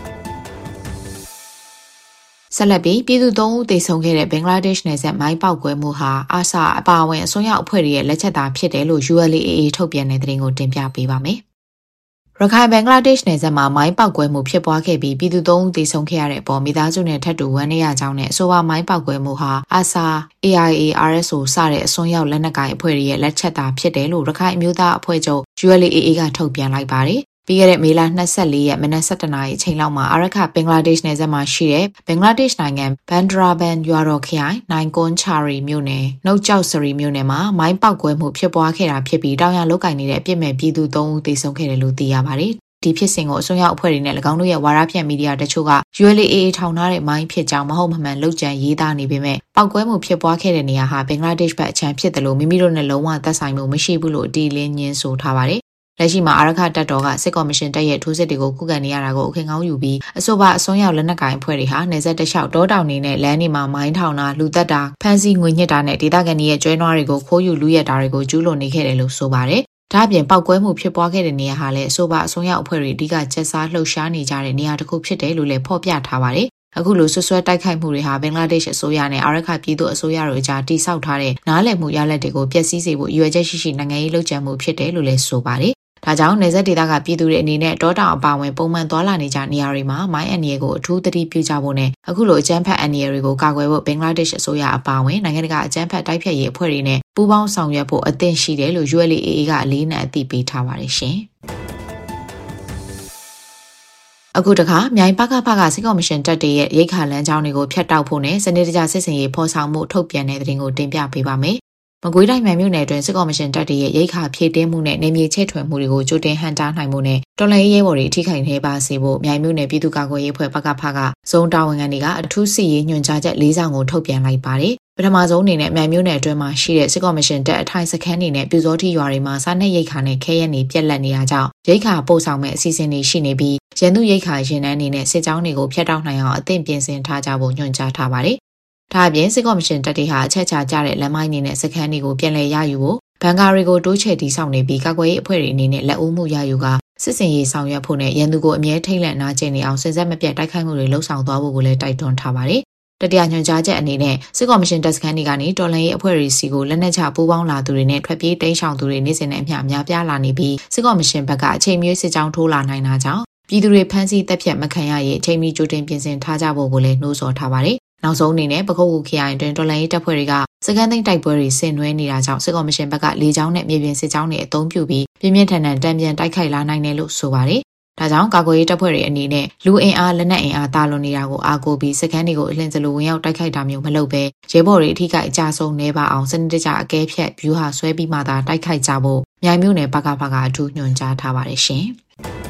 ဆက်လက်ပြီးပြည်သူသုံးဦးသေဆုံးခဲ့တဲ့ဘင်္ဂလားဒေ့ရှ်နယ်စပ်မိုင်းပေါက်ကွဲမှုဟာအာဆာအပါအဝင်အစွန်းရောက်အဖွဲ့တွေရဲ့လက်ချက်သာဖြစ်တယ်လို့ ယူ အယ် အေ အေ ထုတ်ပြန်တဲ့သတင်းကိုတင်ပြပေးပါမယ်။ရခိုင်ဘင်္ဂလားဒေ့ရှ်နယ်စပ်မှာမိုင်းပေါက်ကွဲမှုဖြစ်ပွားခဲ့ပြီးပြည်သူသုံးဦးသေဆုံးခဲ့ရတဲ့အပေါ်မိသားစုနဲ့ထပ်တူဝမ်းနည်းရကြောင်းနဲ့အဆိုပါမိုင်းပေါက်ကွဲမှုဟာအာဆာ အေ အိုင် အေ အာရ် အက်စ် အို စတဲ့အစွန်းရောက်လက်နက်ကိုင်အဖွဲ့တွေရဲ့လက်ချက်သာဖြစ်တယ်လို့ရခိုင်အမျိုးသားအဖွဲ့ချုပ် ယူ အယ် အေ အေ ကထုတ်ပြန်လိုက်ပါတယ်။ပြီးခဲ့တဲ့မေလ၂၄ရက်မနက်၁၁နာရီအချိန်လောက်မှာအာရခဘင်္ဂလားဒေ့ရှ်နယ်စပ်မှာရှိတဲ့ဘင်္ဂလားဒေ့ရှ်နိုင်ငံဘန်ဒရာဘန်ရွာတော်ခရိုင်နိုင်ကွန်ချာရီမြို့နယ်နှုတ်ကျောက်စရီမြို့နယ်မှာမိုင်းပေါက်ကွဲမှုဖြစ်ပွားခဲ့တာဖြစ်ပြီးတောင်ရလောက်ကင်နေတဲ့အပြစ်မဲ့ပြည်သူ၃ဦးသေဆုံးခဲ့တယ်လို့သိရပါတယ်။ဒီဖြစ်စဉ်ကိုအစွန်းရောက်အဖွဲ့တွေနဲ့၎င်းတို့ရဲ့ဝါဒဖြန့်မီဒီယာတချို့က ယူ အယ် အေ အေ ထောင်ထားတဲ့မိုင်းဖြစ်ကြောင်းမဟုတ်မမှန်လုပ်ကြံရေးသားနေပေမဲ့ပေါက်ကွဲမှုဖြစ်ပွားခဲ့တဲ့နေရာဟာဘင်္ဂလားဒေ့ရှ်ဘက်အချမ်းဖြစ်တယ်လို့မိမိတို့နဲ့လုံးဝသက်ဆိုင်မှုမရှိဘူးလို့အတီးလင်းညင်းဆိုထားပါတယ်။လက်ရှိမှာအာရခတပ်တော်ကစစ်ကော်မရှင်တပ်ရဲ့ထိုးစစ်တွေကိုခုခံနေရတာကိုအခင်ကောင်းယူပြီးအဆိုပါအစွန်းရောက်လက်နက်ကိုင်အဖွဲ့တွေဟာနေဆက်တလျှောက်တောတောင်နေနဲ့လမ်းတွေမှာမိုင်းထောင်တာလူသက်တာဖမ်းဆီးငွေညှစ်တာနဲ့ဒေသခံတွေရဲ့ကျွဲနွားတွေကိုခိုးယူလူရက်တာတွေကိုကျူးလွန်နေခဲ့တယ်လို့ဆိုပါတယ်။ဒါ့အပြင်ပောက်ကွဲမှုဖြစ်ပွားခဲ့တဲ့နေရာဟာလည်းအဆိုပါအစွန်းရောက်အဖွဲ့တွေအဓိကချက်စားလှုပ်ရှားနေကြတဲ့နေရာတစ်ခုဖြစ်တယ်လို့လည်းဖော်ပြထားပါတယ်။အခုလိုဆွဆွဲတိုက်ခိုက်မှုတွေဟာဘင်္ဂလားဒေ့ရှ်အစိုးရနဲ့အာရခပြည်သူအစိုးရတို့အကြားတိစောက်ထားတဲ့နားလည်မှုရလဒ်တွေကိုပျက်စီးစေဖို့ရည်ရွယ်ချက်ရှိရှိနိုင်ငံရေးလှုပ်ကြံမှုဖြစ်တယ်လို့လည်းဆိုပါတယ်။ဒါကြောင့်နေဆက်ဒေသကပြည်သူတွေအနေနဲ့တောတောင်အပါအဝင်ပုံမှန်သွားလာနေကြနေရာတွေမှာမိုင်းအန်ရီကိုအထူးသတိပြုကြဖို့နဲ့အခုလိုအကြမ်းဖက်အန်ရီတွေကိုကာကွယ်ဖို့ဘင်္ဂလားဒေ့ရှ်အစိုးရအပါအဝင်နိုင်ငံတကာအကြမ်းဖက်တိုက်ဖျက်ရေးအဖွဲ့တွေနဲ့ပူးပေါင်းဆောင်ရွက်ဖို့အသင့်ရှိတယ်လို့ ယူ အယ် အေ အေ ကအလေးနက်အသိပေးထားပါတယ်ရှင်။အခုတခါမြိုင်ပကဖကစစ်ကော်မရှင်တပ်တွေရဲ့ရိတ်ခါလမ်းကြောင်းတွေကိုဖျက်တောက်ဖို့နဲ့စနစ်တကျစစ်စင်ရေးဖော်ဆောင်မှုထုတ်ပြန်တဲ့သတင်းကိုတင်ပြပေးပါမယ်။မကွေးတိုင်းမြိုင်မြို့နယ်အတွင်းစစ်ကော်မရှင်တပ်တွေရဲ့ရိတ်ခါဖြည့်တင်းမှုနဲ့နေမြေချဲ့ထွင်မှုတွေကိုကြိုတင်ဟန်တားနိုင်မှုနဲ့တော်လှန်ရေးရဲဘော်တွေထိခိုက်နေပါစေဖို့မြိုင်မြို့နယ်ပြည်သူ့ကာကွယ်ရေးအဖွဲ့ပကဖကဇုံတာဝန်ခံတွေကအထူးစစ်ရေးညွှန်ကြားချက်၄စောင်ကိုထုတ်ပြန်လိုက်ပါတယ်။ပထမဆုံးအနေနဲ့မြိုင်မြို့နယ်အတွင်းမှာရှိတဲ့စစ်ကော်မရှင်တပ်အထိုင်စခန်းတွေနဲ့ပြူစောတိရွာတွေမှာစားနပ်ရိတ်ခါနဲ့ခဲရက်နေပြက်လက်နေတာကြောင့်ရိတ်ခါပို့ဆောင်မဲ့အစီအစဉ်တွေရှိနေပြီးရန်သူရိတ်ခါရင်နှန်းနေနဲ့စစ်ကြောင်းတွေကိုဖျက်တောက်နိုင်အောင်အသင့်ပြင်ဆင်ထားကြဖို့ညွှန်ကြားထားပါတယ်။ဒါအပြင်စစ်ကော်မရှင်တပ်တွေဟာအချက်ချကြတဲ့လမ်းမိုင်းတွေနဲ့စခန်းတွေကိုပြန်လည်ရယူဖို့ဘန်ကာတွေကိုတိုးချဲ့တီးဆောင်နေပြီးကာကွယ်ရေးအဖွဲ့တွေအနေနဲ့လက်ဦးမှုရယူကစစ်စင်ရေးဆောင်ရွက်ဖို့နဲ့ရန်သူကိုအမြဲထိတ်လန့်နာကျင်နေအောင်စဉ်ဆက်မပြတ်တိုက်ခိုက်မှုတွေလှုံ့ဆော်သွားဖို့ကိုလည်းတိုက်တွန်းထားပါတယ်။တတိယညွှန်ကြားချက်အနေနဲ့စစ်ကော်မရှင်တပ်စခန်းတွေကနေတော်လှန်ရေးအဖွဲ့တွေစီကိုလက်နက်ချပူးပေါင်းလာသူတွေနဲ့ထွက်ပြေးတိမ်းရှောင်သူတွေနေ့စဉ်နဲ့အမျှများပြားလာနေပြီးစစ်ကော်မရှင်ဘက်ကအချိန်မရွေးစစ်ကြောင်းထိုးလာနိုင်တာကြောင့်ပြည်သူတွေဖမ်းဆီးတပ်ဖြတ်မခံရရင်အချိန်မီကြိုတင်ပြင်ဆင်ထားကြဖို့ကိုလည်းနှိုးဆော်ထားပါတယ်။နောက်ဆုံးအနေနဲ့ပခုတ်ကူခရိုင်အတွင်းတော်လှန်ရေးတပ်ဖွဲ့တွေကစကန်သိန်းတိုက်ပွဲတွေဆင်နွှဲနေတာကြောင့်စစ်ကော်မရှင်ဘက်ကလေကြောင်းနဲ့မြေပြင်စစ်ကြောင်းတွေအသုံးပြုပြီးပြင်းပြင်းထန်ထန်တံပြန်တိုက်ခိုက်လာနိုင်တယ်လို့ဆိုပါတယ်။ဒါကြောင့်ကာကွယ်ရေးတပ်ဖွဲ့တွေအနေနဲ့လူအင်အားလက်နက်အင်အားတာလွန်နေတာကိုအားကိုးပြီးစကန်တွေကိုအလင်းစလိုဝင်ရောက်တိုက်ခိုက်တာမျိုးမလုပ်ဘဲရဲဘော်တွေအထူးကအကြဆုံးနေပါအောင်စနစ်တကျအကဲဖြတ်ဗျူဟာဆွဲပြီးမှသာတိုက်ခိုက်ကြဖို့မြိုင်မြို့နယ်ပကဖကအထူးညွှန်ကြားထားပါတယ်ရှင်။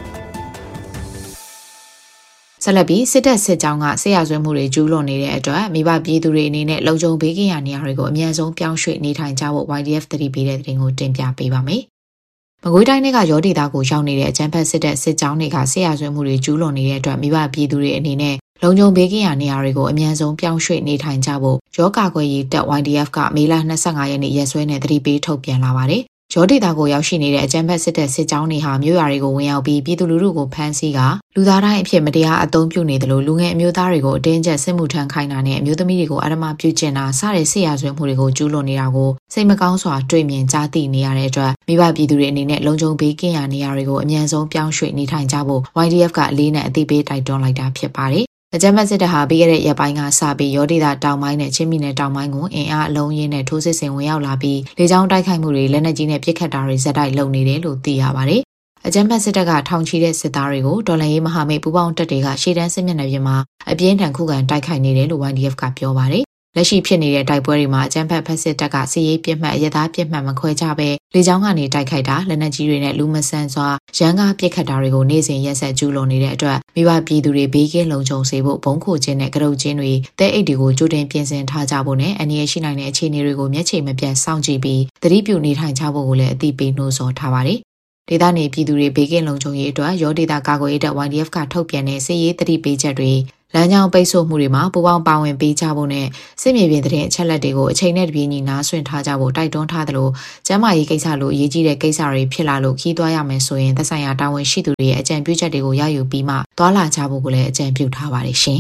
ဆက်လက်ပြီးစစ်တပ်စစ်ကြောင်းကဆေးရဆွဲမှုတွေကျူးလွန်နေတဲ့အတွက်မိဘပြည်သူတွေအနေနဲ့လုံခြုံဘေးကင်းရာနေရာတွေကိုအမြန်ဆုံးပြောင်းရွှေ့နေထိုင်ကြဖို့ ဝိုင် ဒီ အက်ဖ် သတိပေးတဲ့သတင်းကိုတင်ပြပေးပါမယ်။မကွေးတိုင်းကရောဒေသကိုရောက်နေတဲ့အကြမ်းဖက်စစ်တပ်စစ်ကြောင်းတွေကဆေးရဆွဲမှုတွေကျူးလွန်နေတဲ့အတွက်မိဘပြည်သူတွေအနေနဲ့လုံခြုံဘေးကင်းရာနေရာတွေကိုအမြန်ဆုံးပြောင်းရွှေ့နေထိုင်ကြဖို့ရောကာကွယ်ရေးတပ် ဝိုင် ဒီ အက်ဖ် ကမေလ၂၅ရက်နေ့ရက်စွဲနဲ့သတိပေးထုတ်ပြန်လာပါတယ်။ရောဒေတာကိုရောက်ရှိနေတဲ့အကြမ်းဖက်စစ်တပ်စစ်ကြောင်းတွေဟာမြို့ရွာတွေကိုဝင်ရောက်ပြီးပြည်သူလူထုကိုဖမ်းဆီးကလူသားတိုင်းအဖြစ်မတရားအသုံးပြုနေတယ်လို့လူငယ်အမျိုးသားတွေကိုအတင်းကျပ်စစ်မှုထမ်းခိုင်းတာနဲ့အမျိုးသမီးတွေကိုအဓမ္မပြုကျင့်တာစတဲ့စစ်ရာဇဝတ်မှုတွေကိုကျူးလွန်နေတာကိုစိတ်မကောင်းစွာတွေ့မြင်ကြားသိနေရတဲ့အတွက်မိဘပြည်သူတွေအနေနဲ့လုံခြုံဘေးကင်းရာနေရာတွေကိုအမြန်ဆုံးပြောင်းရွှေ့နေထိုင်ကြဖို့ ဝိုင် ဒီ အက်ဖ် ကအလေးနဲ့အသိပေးတိုက်တွန်းလိုက်တာဖြစ်ပါတယ်။အကြမ်းဖက်စစ်တပ်ဟာပြီးခဲ့တဲ့ရက်ပိုင်းကစပြီးရောဒေတာတောင်ပိုင်းနဲ့ချင်းပြည်နယ်တောင်ပိုင်းကိုအင်အားအလုံးရင်းနဲ့ထိုးစစ်ဆင်ဝင်ရောက်လာပြီးလေကြောင်းတိုက်ခိုက်မှုတွေလက်နက်ကြီးနဲ့ပစ်ခတ်တာတွေဇက်တိုက်လုပ်နေတယ်လို့သိရပါတယ်။အကြမ်းဖက်စစ်တပ်ကထောင်ချီတဲ့စစ်သားတွေကိုဒေါ်လာရေးမဟာမိတ်ပူးပေါင်းတပ်တွေကရှေ့တန်းစစ်မျက်နှာပြင်မှာအပြင်းထန်ခုခံတိုက်ခိုက်နေတယ်လို့ ဝိုင် ဒီ အက်ဖ် ကပြောပါတယ်။လက်ရှိဖြစ်နေတဲ့တိုက်ပွဲတွေမှာအကြမ်းဖက်ဖက်စစ်တပ်ကစစ်ရေးပြစ်မှတ်အရသားပြစ်မှတ်မခွဲခြားပဲလေကြောင်းကနေတိုက်ခိုက်တာလက်နက်ကြီးတွေနဲ့လူမဆန်စွာရန်ကားပစ်ခတ်တာတွေကိုနေ့စဉ်ရက်ဆက်ကျူးလွန်နေတဲ့အတွက်မိဘပြည်သူတွေဘေးကင်းလုံခြုံစေဖို့ဘုံခိုခြင်းနဲ့ကရုတ်ခြင်းတွေတဲအိတ်တွေကိုကြိုတင်ပြင်ဆင်ထားကြဖို့နဲ့အန္တရာယ်ရှိနိုင်တဲ့အခြေအနေတွေကိုမျက်ခြေမပြတ်စောင့်ကြည့်ပြီးသတိပြုနေထိုင်ကြဖို့ကိုလည်းအသိပေးနှိုးဆော်ထားပါတယ်ဒေသနေပြည်သူတွေဘေးကင်းလုံခြုံရေးအတွက်ရောဒေသကာကွယ်ရေးတပ် Y D F ကထုတ်ပြန်တဲ့စစ်ရေးသတိပေးချက်တွေလမ်းကြောင်းပိတ်ဆို့မှုတွေမှာပူးပေါင်းပါဝင်ပေးကြဖို့နဲ့စစ်မြေပြင်သတင်းအချက်အလက်တွေကိုအချိန်နဲ့တပြေးညီနားဆွင့်ထားကြဖို့တိုက်တွန်းထားသလိုကျန်းမာရေးကိစ္စလိုအရေးကြီးတဲ့ကိစ္စတွေဖြစ်လာလို့ခီးသွားရမယ်ဆိုရင်သက်ဆိုင်ရာတာဝန်ရှိသူတွေရဲ့အကြံပြုချက်တွေကိုရယူပြီးမှသွားလာကြဖို့ကိုလည်းအကြံပြုထားပါတယ်ရှင်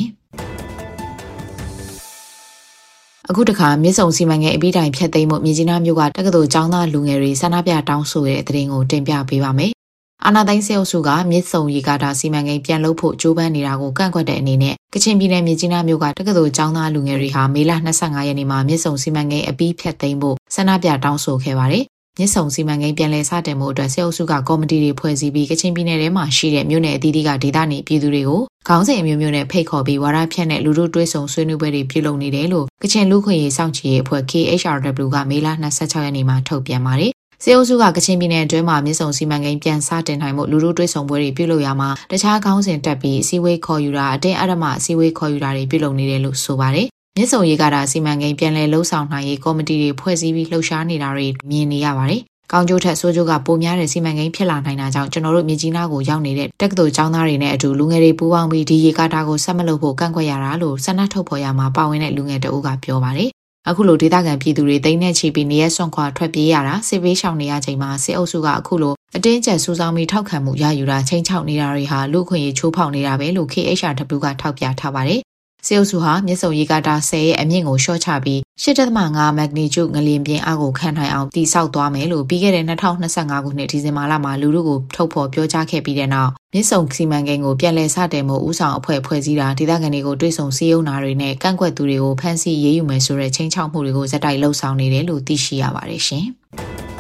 အခုတခါမြစ်ဆုံစီမံကိန်းအပြီးတိုင်ဖျက်သိမ်းမှုမြကြီးနားမြို့ကတက္ကသိုလ်ကျောင်းသားလူငယ်တွေဆန္ဒပြတောင်းဆိုတဲ့သတင်းကိုတင်ပြပေးပါမယ်။အာဏာသိမ်းစစ်အုပ်စုကမြစ်ဆုံရေကာတာစီမံကိန်းပြန်လုပ်ဖို့ကြိုးပမ်းနေတာကိုကန့်ကွက်တဲ့အနေနဲ့ကချင်ပြည်နယ်မြကြီးနားမြို့ကတက္ကသိုလ်ကျောင်းသားလူငယ်တွေဟာမေလ၂၅ရက်နေ့မှာမြစ်ဆုံစီမံကိန်းအပြီးဖျက်သိမ်းဖို့ဆန္ဒပြတောင်းဆိုခဲ့ပါတယ်။မြစ်ဆုံစီမံကိန်းပြန်လည်စတင်မှုအတွက်စစ်အုပ်စုကကော်မတီတွေဖွဲ့စည်းပြီးကချင်ပြည်နယ်ထဲမှာရှိတဲ့မြို့နယ်အသီးသီးကဒေသနေပြည်သူတွေကိုခေါင်းစဉ်အမျိုးမျိုးနဲ့ဖိတ်ခေါ်ပြီးဝါဒဖြန့်တဲ့လူတို့တွဲဆုံဆွေးနွေးပွဲတွေပြုလုပ်နေတယ်လို့ကချင်လူခွင့်ရေးစောင့်ကြည့်ရေးအဖွဲ့ K H R W ကမေလ၂၆ရက်နေ့မှာထုတ်ပြန်ပါတယ်။စစ်အုပ်စုကကချင်ပြည်နယ်အတွင်းမှာမြစ်ဆုံစီမံကိန်းပြန်စတင်နိုင်မှုလူတို့တွဲဆုံပွဲတွေပြုလုပ်ရမှာတခြားခေါင်းစဉ်တက်ပြီးအစည်းအဝေးခေါ်ယူတာအတင်းအဓမ္မအစည်းအဝေးခေါ်ယူတာတွေပြုလုပ်နေတယ်လို့ဆိုပါတယ်။မြစ်ဆုံရေကာတာစီမံကိန်းပြန်လည်လှုပ်ဆောင်နိုင်ရေးကော်မတီတွေဖွဲ့စည်းပြီးလှုပ်ရှားနေတာတွေမြင်နေရပါတယ်။ကောင်းကျိုးထက်ဆိုးကျိုးကပိုများတဲ့စီမံကိန်းဖြစ်လာနိုင်တာကြောင့်ကျွန်တော်တို့မြကြီးနားကိုရောက်နေတဲ့တက္ကသိုလ်ကျောင်းသားတွေနဲ့အတူလူငယ်တွေပူးပေါင်းပြီးဒီရေကာတာကိုဆက်မလုပ်ဖို့ကန့်ကွက်ရတာလို့ဆန္ဒထုတ်ဖော်ရမှာပါဝင်တဲ့လူငယ်တအုပ်ကပြောပါတယ်။အခုလိုဒေသခံပြည်သူတွေတိမ်နဲ့ချီပြီးနေရဆွန့်ခွာထွက်ပြေးရတာစစ်ဘေးရှောင်နေရချိန်မှာစစ်အုပ်စုကအခုလိုအတင်းကျပ်စူးစောင်းပြီးထောက်ခံမှုရယူတာချိန်ချောက်နေတာတွေဟာလူခွင့်ရေးချိုးဖောက်နေတာပဲလို့ K H R W ကထောက်ပြထားပါတယ်။စစ်အုပ်စုဟာမြစ်ဆုံရေကာတာဆယ်ရဲ့အမြင့်ကိုရှော့ချပြီးရှစ်ဒသမ ငါ မက်ဂနီကျုငလျင်ပြင်းအားကိုခံနိုင်အောင်တည်ဆောက်သွားမယ်လို့ပြီးခဲ့တဲ့၂၀၂၅ခုနှစ်ဒီဇင်ဘာလမှာလူလူကိုထုတ်ဖော်ပြောကြားခဲ့ပြီးတဲ့နောက်မြစ်ဆုံစီမံကိန်းကိုပြန်လည်စတင်မှုဦးဆောင်အဖွဲ့ဖွဲ့စည်းတာဒေသခံတွေကိုတွေ့ဆုံစည်းရုံးတာတွေနဲ့ကန့်ကွက်သူတွေကိုဖမ်းဆီးရေးယူမယ်ဆိုတဲ့ချိန်ချောက်မှုတွေကိုဇက်တိုက်လှုပ်ဆောင်နေတယ်လို့သိရှိရပါတယ်ရှင်။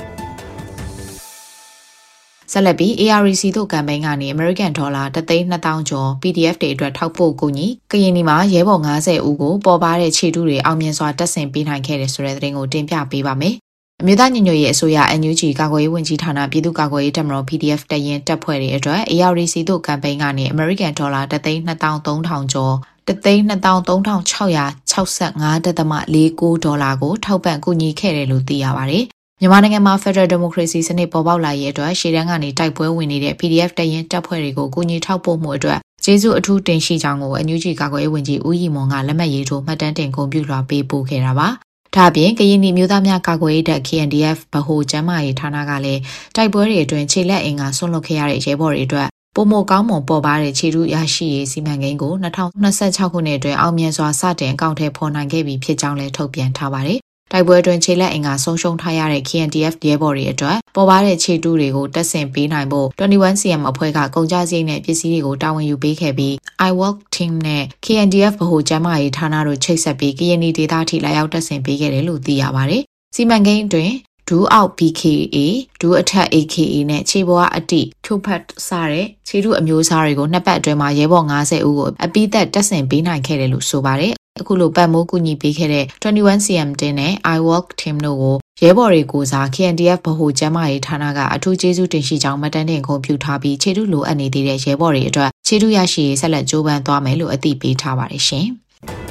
ဆက်လက်ပြီး A R C တို့ကမ်ပိန်းကနေ American Dollar တသိန်းနှစ်သောင်းကျော် P D F တွေအတွက်ထောက်ပို့ကူညီကရင်နီမှာရဲဘော်၅၀ဦးကိုပေါ်ပါတဲ့ခြေတုတွေအောင်မြင်စွာတက်ဆင်ပေးနိုင်ခဲ့တယ်ဆိုတဲ့သတင်းကိုတင်ပြပေးပါမယ်။အမျိုးသားညီညွတ်ရေးအစိုးရ N U G ကာကွယ်ရေးဝန်ကြီးဌာနပြည်သူ့ကာကွယ်ရေးတပ်မတော် P D F တရင်တပ်ဖွဲ့တွေအတွက် A R C တို့ကမ်ပိန်းကနေ American Dollar တသိန်းနှစ်သောင်းသုံးထောင်ကျော်တသိန်းနှစ်သောင်းသုံးထောင်ခြောက်ရာခြောက်ဆယ့်ငါးဒသမလေးကိုဒေါ်လာကိုထောက်ပံ့ကူညီခဲ့တယ်လို့သိရပါတယ်။မြန်မာနိုင်ငံမှာ Federal Democracy စနစ်ပေါ်ပေါက်လာရေးအတွက်ရှေ့တန်းကနေတိုက်ပွဲဝင်နေတဲ့ P D F တရင်တပ်ဖွဲ့တွေကိုကူညီထောက်ပို့မှုအတွက်ကျေးဇူးအထူးတင်ရှိကြောင်းကို N U G ကာကွယ်ရေးဝန်ကြီးဦးရီမွန်ကလက်မှတ်ရေးထိုးမှတ်တမ်းတင်ဂုဏ်ပြုလွှာပေးပို့ခဲ့တာပါ။ဒါ့အပြင်ကရင်နီမျိုးသားများကာကွယ်ရေးတပ် K N D F ဗဟိုကျန်းမာရေးဌာနကလည်းတိုက်ပွဲတွေအတွင်းခြေလက်အင်္ဂါဆွန့်လွတ်ခဲ့ရတဲ့ရဲဘော်တွေအတွက်ပုံမကောင်းမွန်ပေါ်ပါတဲ့ခြေထုရရှိရေးစီမံကိန်းကို၂၀၂၆ခုနှစ်အတွင်းအောင်မြင်စွာစတင်အကောင့်ထဲပေါ်နိုင်ခဲ့ပြီဖြစ်ကြောင်းလည်းထုတ်ပြန်ထားပါတယ်။တိုက်ပွဲအတွင်းခြေလက်အင်္ဂါဆုံးရှုံးထားရတဲ့ K N D F ရဲဘော်တွေအတွက်ပေါ်ပါတဲ့ခြေတုတွေကိုတက်ဆင်ပေးနိုင်ဖို့၂၁ C M အဖွဲ့ကကုန်ကြစရိတ်နဲ့ပစ္စည်းတွေကိုတာဝန်ယူပေးခဲ့ပြီး I Work Team နဲ့ K N D F ဗဟိုကျန်းမာရေးဌာနတို့ချိတ်ဆက်ပြီးကရင်နီဒေသထိလာရောက်တက်ဆင်ပေးခဲ့တယ်လို့သိရပါတယ်။စီမံကိန်းအတွင်းဒူးအောက် B K A ဒူးအထက် A K A နဲ့ခြေပေါ်အတိထုတ်ဖတ်စတဲ့ခြေတုအမျိုးအစားတွေကိုနှစ်ပတ်အတွင်းမှာရဲဘော်၅၀ဦးကိုအပိသက်တက်ဆင်ပေးနိုင်ခဲ့တယ်လို့ဆိုပါတယ်။အခုလိုပတ်မိုးကူညီပေးခဲ့တဲ့၂၁ C M တင်နဲ့ I Work Team တို့ကိုရဲဘော်တွေကိုစား K N D F ဗဟိုကျန်းမာရေးဌာနကအထူးကျေးဇူးတင်ရှိကြောင်းမှတ်တမ်းတင်ဂုဏ်ပြုထားပြီးခြေတုလိုအပ်နေသေးတဲ့ရဲဘော်တွေအတွက်ခြေတုရရှိရေးဆက်လက်ကြိုးပမ်းသွားမယ်လို့အသိပေးထားပါတယ်ရှင်။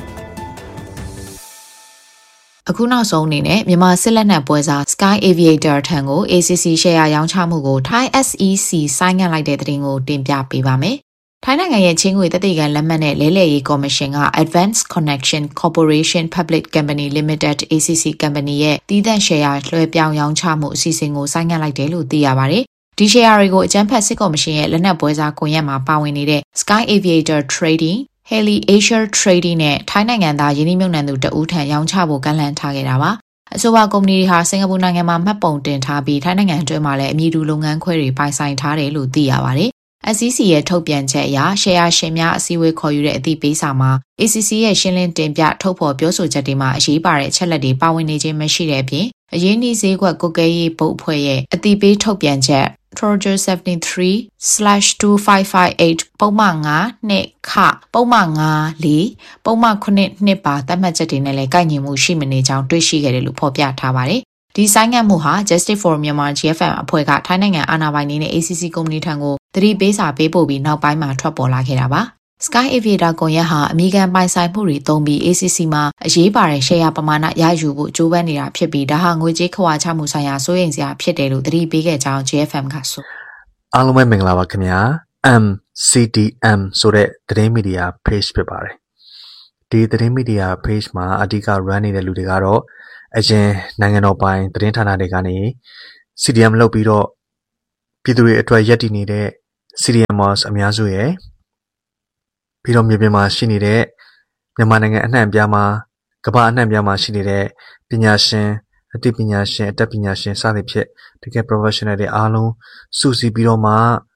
အခုနောက်ဆုံးအနေနဲ့မြန်မာစစ်လက်နက်ပွဲစား Sky Aviator ထံကို A C C ရှယ်ယာရောင်းချမှုကို Thai S E C ဆိုင်းငံ့လိုက်တဲ့သတင်းကိုတင်ပြပေးပါမယ်။ထိုင်းနိုင်ငံရဲ့ချင်းငွေတသိခံလက်မှတ်နဲ့လဲလှယ်ရေးကော်မရှင်က Advanced Connection Corporation Public Company Limited A C C Company ရဲ့တည်တံ့ရှယ်ယာလွှဲပြောင်းရောင်းချမှုအစီအစဉ်ကိုဆိုင်းငံ့လိုက်တယ်လို့သိရပါတယ်။ဒီရှယ်ယာတွေကိုအကြမ်းဖက်စစ်ကော်မရှင်ရဲ့လက်နက်ပွဲစားကွန်ရက်မှာပါဝင်နေတဲ့ Sky Aviator Trading Haley Asia Trading နဲ့ထိုင်းနိုင်ငံသားယင်းနှိမ့်မြုပ်နှံသူတဦးထံရောင်းချဖို့ကန့်လန့်ထားခဲ့တာပါ။အဆိုပါကုမ္ပဏီတွေဟာစင်ကာပူနိုင်ငံမှာမှတ်ပုံတင်ထားပြီးထိုင်းနိုင်ငံအတွင်းမှာလည်းအမည်တူလုပ်ငန်းခွဲတွေပိုင်ဆိုင်ထားတယ်လို့သိရပါတယ်။ S E C ရဲ့ထုတ်ပြန်ချက်အရရှယ်ယာရှင်များအစည်းအဝေးခေါ်ယူတဲ့အသိပေးစာမှာ A C C ရဲ့ရှင်းလင်းတင်ပြထုတ်ဖော်ပြောဆိုချက်တွေမှာအရေးပါတဲ့အချက်လက်တွေပါဝင်နေခြင်းမရှိတဲ့အပြင်အရင်းနှီးဈေးကွက်ကုတ်ကဲရေးဘုတ်အဖွဲ့ရဲ့အသိပေးထုတ်ပြန်ချက် Trojan seventy-three slash two five five eight ပုံမှန်၅နှစ်ခပုံမှန်၅လေးပုံမှန်ခုနှစ်နှစ်ပါသတ်မှတ်ချက်တွေနဲ့လည်းကိုက်ညီမှုရှိမနေကြောင်းတွေ့ရှိခဲ့တယ်လို့ဖော်ပြထားပါတယ်ဒီဆိုင်ငံမှုဟာ Justice for Myanmar G F M အဖွဲ့ကထိုင်းနိုင်ငံအာဏာပိုင်တွေနဲ့ A C C ကုမ္ပဏီထံကိုသတိပေးစာပေးပို့ပြီးနောက်ပိုင်းမှာထွက်ပေါ်လာခဲ့တာပါSky Aviator ကွန်ရက်ဟာအမေရိကန်ပိုင်ဆိုင်မှုတွေသုံးပြီး A C C မှာအရေးပါတဲ့ share ပမာဏရယူဖို့ကြိုးပမ်းနေတာဖြစ်ပြီးဒါဟာငွေကြေးခဝါချမှုဆိုင်ရာစိုးရိမ်စရာဖြစ်တယ်လို့သတိပေးခဲ့ကြောင်း G F M ကဆိုအားလုံးပဲမင်္ဂလာပါခင်ဗျာ M C D M ဆိုတဲ့သတင်းမီဒီယာ page ဖြစ်ပါတယ်ဒီသတင်းမီဒီယာ page မှာအဓိက run နေတဲ့လူတွေကတော့အရင်နိုင်ငံတော်ပိုင်သတင်းဌာနတွေကနေ C D M လုပ်ပြီးတော့ပြည်သူတွေအတွက်ရည်တည်နေတဲ့ C D Mers အများစုရဲ့ပြီးတော့မြေပြင်မှာရှိနေတဲ့မြန်မာနိုင်ငံအနှံ့အပြားမှာကမ္ဘာအနှံ့အပြားမှာရှိနေတဲ့ပညာရှင်အသိပညာရှင်အတတ်ပညာရှင်စသဖြင့်တကယ် professional တွေအားလုံးစုစည်းပြီးတော့မှ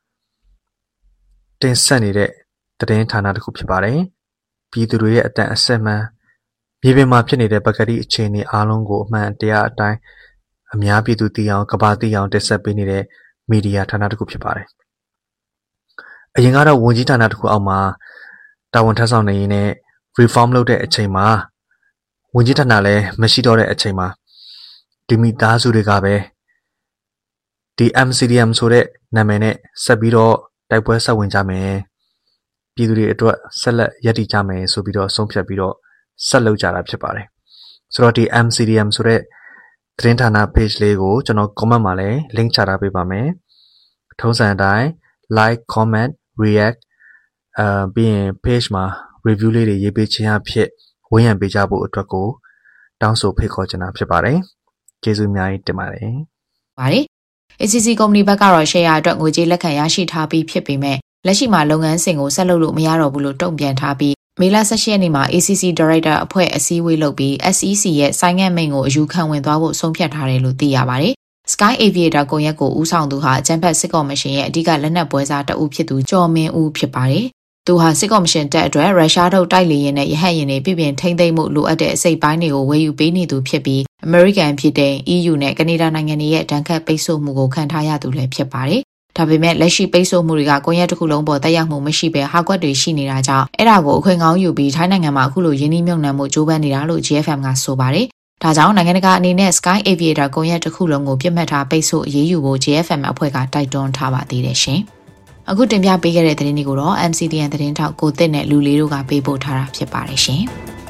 တင်ဆက်နေတဲ့သတင်းဌာနတစ်ခုဖြစ်ပါတယ်ပြည်သူတွေရဲ့အတန်အဆက်မှန်မြေပြင်မှာဖြစ်နေတဲ့ပကတိအခြေအနေအားလုံးကိုအမှန်တရားအတိုင်းအများပြည်သူသိအောင်ကမ္ဘာသိအောင်တင်ဆက်ပေးနေတဲ့မီဒီယာဌာနတစ်ခုဖြစ်ပါတယ်အရင်ကတော့ဝန်ကြီးဌာနတစ်ခုအောက်မှာတာဝန်ထမ်းဆောင်နေရင် reform လုပ်တဲ့အချိန်မှာဝန်ကြီးဌာနလည်းမရှိတော့တဲ့အချိန်မှာဒီမိသားစုတွေကပဲဒီ M C D M ဆိုတဲ့နာမည်နဲ့ဆက်ပြီးတော့တိုက်ပွဲဆက်ဝင်ကြမယ်ပြည်သူတွေအတွက်ဆက်လက်ရည်တည်ကြမယ်ဆိုပြီးတော့ဆုံးဖြတ်ပြီးတော့ဆက်လုပ်ကြတာဖြစ်ပါတယ်ဆိုတော့ဒီ M C D M ဆိုတဲ့သတင်းဌာန page လေးကိုကျွန်တော် comment မှာလည်း link ချထားပေးပါမယ်ထုံးစံအတိုင်း like comment react Uh, ပြီးရင် page မှာ review လေးတွေရေးပေးခြင်းအဖြစ်ဝန်းရံပေးကြဖို့အတွက်ကိုတောင်းဆိုဖိတ်ခေါ်ချင်တာဖြစ်ပါတယ်။ကျေးဇူးအများကြီးတင်ပါတယ်။ပါတယ်။ A C C ကုမ္ပဏီဘက်ကတော့ share အတွက်ငွေကြေးလက်ခံရရှိထားပြီးဖြစ်ပေမဲ့လက်ရှိမှာလုပ်ငန်းစဉ်ကိုဆက်လုပ်လို့မရတော့ဘူးလို့တုံ့ပြန်ထားပြီးမေလ၁၈ရက်နေ့မှာ A C C Director အဖွဲ့အစည်းအဝေးလုပ်ပြီး S E C ရဲ့ဆိုင်းငံ့မိန့်ကိုအယူခံဝင်သွားဖို့ဆုံးဖြတ်ထားတယ်လို့သိရပါတယ်။ Sky Aviator ကွန်ရက်ကိုဦးဆောင်သူဟာအကြံဖက်စစ်ကော်မရှင်ရဲ့အဓိကလက်နက်ပွဲစားတဦးဖြစ်သူကျော်မင်းဦးဖြစ်ပါတယ်။သူဟာစစ်ကော်မရှင်တပ်အတွက်ရုရှားထုတ်တိုက်လေယာဉ်နဲ့ရဟတ်ယာဉ်တွေပြည်ပြင်ထိန်းသိမ်းမှုလိုအပ်တဲ့အစိပ်ပိုင်းတွေကိုဝယ်ယူပေးနေသူဖြစ်ပြီး American ပြည်ထောင် E U နဲ့ကနေဒါနိုင်ငံတွေရဲ့ဒဏ်ခတ်ပိတ်ဆို့မှုကိုခံထားရသူလည်းဖြစ်ပါတယ်။ဒါပေမဲ့လက်ရှိပိတ်ဆို့မှုတွေကကွန်ရက်တစ်ခုလုံးပေါ်တက်ရောက်မှုမရှိဘဲဟာကွက်တွေရှိနေတာကြောင့်အဲ့ဒါကိုအခွင့်ကောင်းယူပြီးထိုင်းနိုင်ငံမှာအခုလိုယင်းနှိမ့်မြုံနှံမှုကြိုးပမ်းနေတာလို့ G F M ကဆိုပါတယ်။ဒါကြောင့်နိုင်ငံတကာအနေနဲ့ Sky Aviator ကွန်ရက်တစ်ခုလုံးကိုပြစ်မှတ်ထားပိတ်ဆို့အရေးယူဖို့ G F M အဖွဲ့ကတိုက်တွန်းထားပါသေးတယ်ရှင်။အခုတင်ပြပေးခဲ့တဲ့သတင်းတွေကိုတော့ M C D N သတင်းထောက်ကိုသစ်နဲ့လူလေးတို့ကပေးပို့ထားတာဖြစ်ပါတယ်ရှင်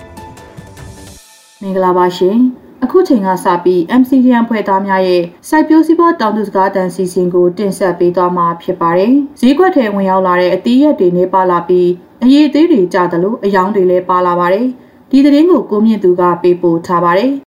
။မင်္ဂလာပါရှင်။အခုချိန်ကစပြီး M C D N ဖွဲ့သားများရဲ့စိုက်ပျိုးစီးပွားတောင်သူစကားတန်စီစဉ်ကိုတင်ဆက်ပေးသွားမှာဖြစ်ပါတယ်။ဈေးကွက်ထဲဝင်ရောက်လာတဲ့အသီးရက်တွေနေပါလာပြီးအရေးသေးတွေကြသလိုအယောင်တွေလည်းပါလာပါတယ်။ဒီသတင်းကိုကိုမြင့်သူကပေးပို့ထားပါတယ်။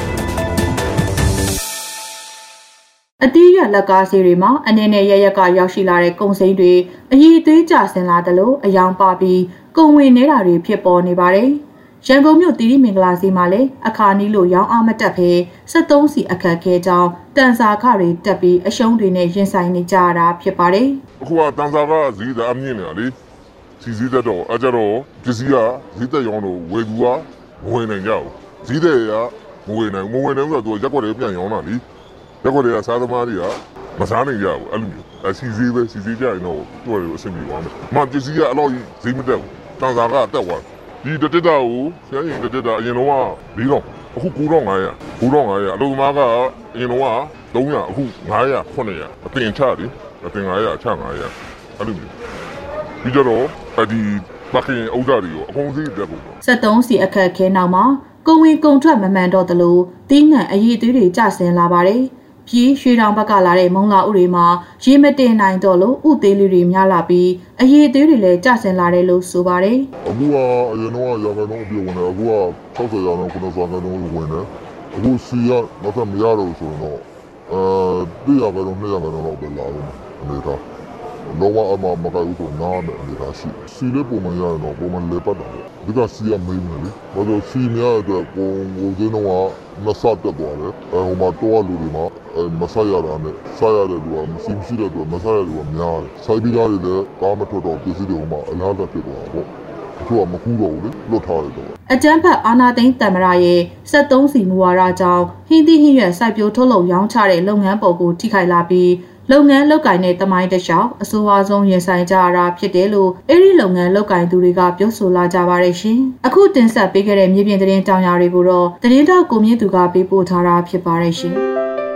အတီးရလက်ကားစီတွေမှာအနေနဲ့ရရက်ကရောက်ရှိလာတဲ့ကုန်စိမ်းတွေအည်အသွေးကျဆင်းလာသလိုအယောင်ပါပြီးကုန်ဝင်နေတာတွေဖြစ်ပေါ်နေပါတယ်။ရန်ကုန်မြို့တီရီမင်္ဂလာစီမှာလည်းအခါနီးလို့ရောင်းအားမတက်ဖဲစက်သုံးစီအခက်ခဲကြောင်းတန်စာခတွေတက်ပြီးအရှုံးတွေနဲ့ရင်ဆိုင်နေကြရတာဖြစ်ပါတယ်။အခုကတန်စာကဈေးကအမြင့်နေတာလေ။စီစည်းသက်တော့အကြတော့ပစ္စည်းကဈေးသက်ရောင်းတော့ဝယ်သူကမဝင်နိုင်ကြဘူး။ဈေးတဲ့ကမဝင်နိုင်မဝင်နိုင်ဆိုတော့ရက်ွက်တွေပြန်ရောင်းတာလေ။ရက်ွက်တွေကစားသမားတွေကမစားနိုင်ကြဘူးအဲ့လိုမျိုးအစီစည်းပဲစီစည်းကြရင်တော့သူ့တွေကိုအဆင်ပြေသွားမယ်။မှပစ္စည်းကအလောက်ကြီးဈေးမတက်ဘူး။တန်စာကတက်သွားဒီတတက်တာကိုဆရာကြီးတတက်တာအရင်တော့၄တော့အခု၉တော့၅ရာ၉တော့၅ရာအလုပ်သမားကအရင်တော့၃ရာအခု၅ရာခုနှစ်ရာအတင်ချတယ်အတင်၅ရာချ၅ရာအဲ့လိုမျိုးပြီးတော့ဒီပကင်ဥဒ္ဒါတွေရောအကုန်စီးတက်ဖို့စက်သုံးစီအခက်ခဲနောက်မှာကုန်ဝင်ကုန်ထွက်မမှန်တော့သလိုတင်းငံအရေးသွေးတွေကျဆင်းလာပါတယ်ပြည်ရွှေတောင်ဘက်ကလာတဲ့မုံလာဥတွေမှာရေမတင်နိုင်တော့လို့ဥသေးလေးတွေများလာပြီးအရေးသေးတွေလည်းကျဆင်းလာတယ်လို့ဆိုပါတယ်အခုကအရင်တော့ရာခိုင်နှုန်းပြောဝင်တယ်အခုက၆၀ရာခိုင်နှုန်းခုနကစာနှုန်းဝင်တယ်အခုစီရတော့မရတော့ဆိုတော့အဲတရားကတော့နှစ်ရာခိုင်နှုန်းတော့ပဲလာတယ်အနေထားလောကအမမကိုက်ဘူးဆိုနားမယ်အနေထားရှိစီလေးပုံမှန်ရရင်တော့ပုံမှန်လေပတ်တော့ဒီကစီရမေးမယ်လေဘာလို့စီများတဲ့ပုံကိုစင်းတော့မဆတ်တက်သွားတယ်အဲဟိုမှာတော့လူတွေမှာမဆရတာနဲ့ဆရတဲ့လူကမရှိမရှိတဲ့လူကမဆရတဲ့လူကများတယ်စိုက်ပြီးသားတွေလည်းကားမထွက်တော့ပစ္စည်းတွေဟိုမှာအလားတူဖြစ်သွားတာပေါ့သူကမကူတော့ဘူးလေလွတ်ထားတယ်တော့အကြမ်းဖက်အာဏာသိမ်းတမရရဲ့စက်သုံးစီမူဝါဒကြောင့်ဟင်းသီးဟင်းရွက်စိုက်ပျိုးထုတ်လုပ်ရောင်းချတဲ့လုပ်ငန်းပေါ်ကိုထိခိုက်လာပြီးလုပ်ငန်းလုပ်ကိုင်တဲ့တမိုင်းတစ်လျှောက်အဆိုအဆုံးရင်ဆိုင်ကြရတာဖြစ်တယ်လို့အဲဒီလုပ်ငန်းလုပ်ကိုင်သူတွေကပြောဆိုလာကြပါတယ်ရှင်။အခုတင်ဆက်ပေးခဲ့တဲ့မြေပြင်သတင်းတောင်ယာတွေကိုတော့သတင်းတောက်ကိုမြင့်သူကပေးပို့ထားတာဖြစ်ပါတယ်ရှင်။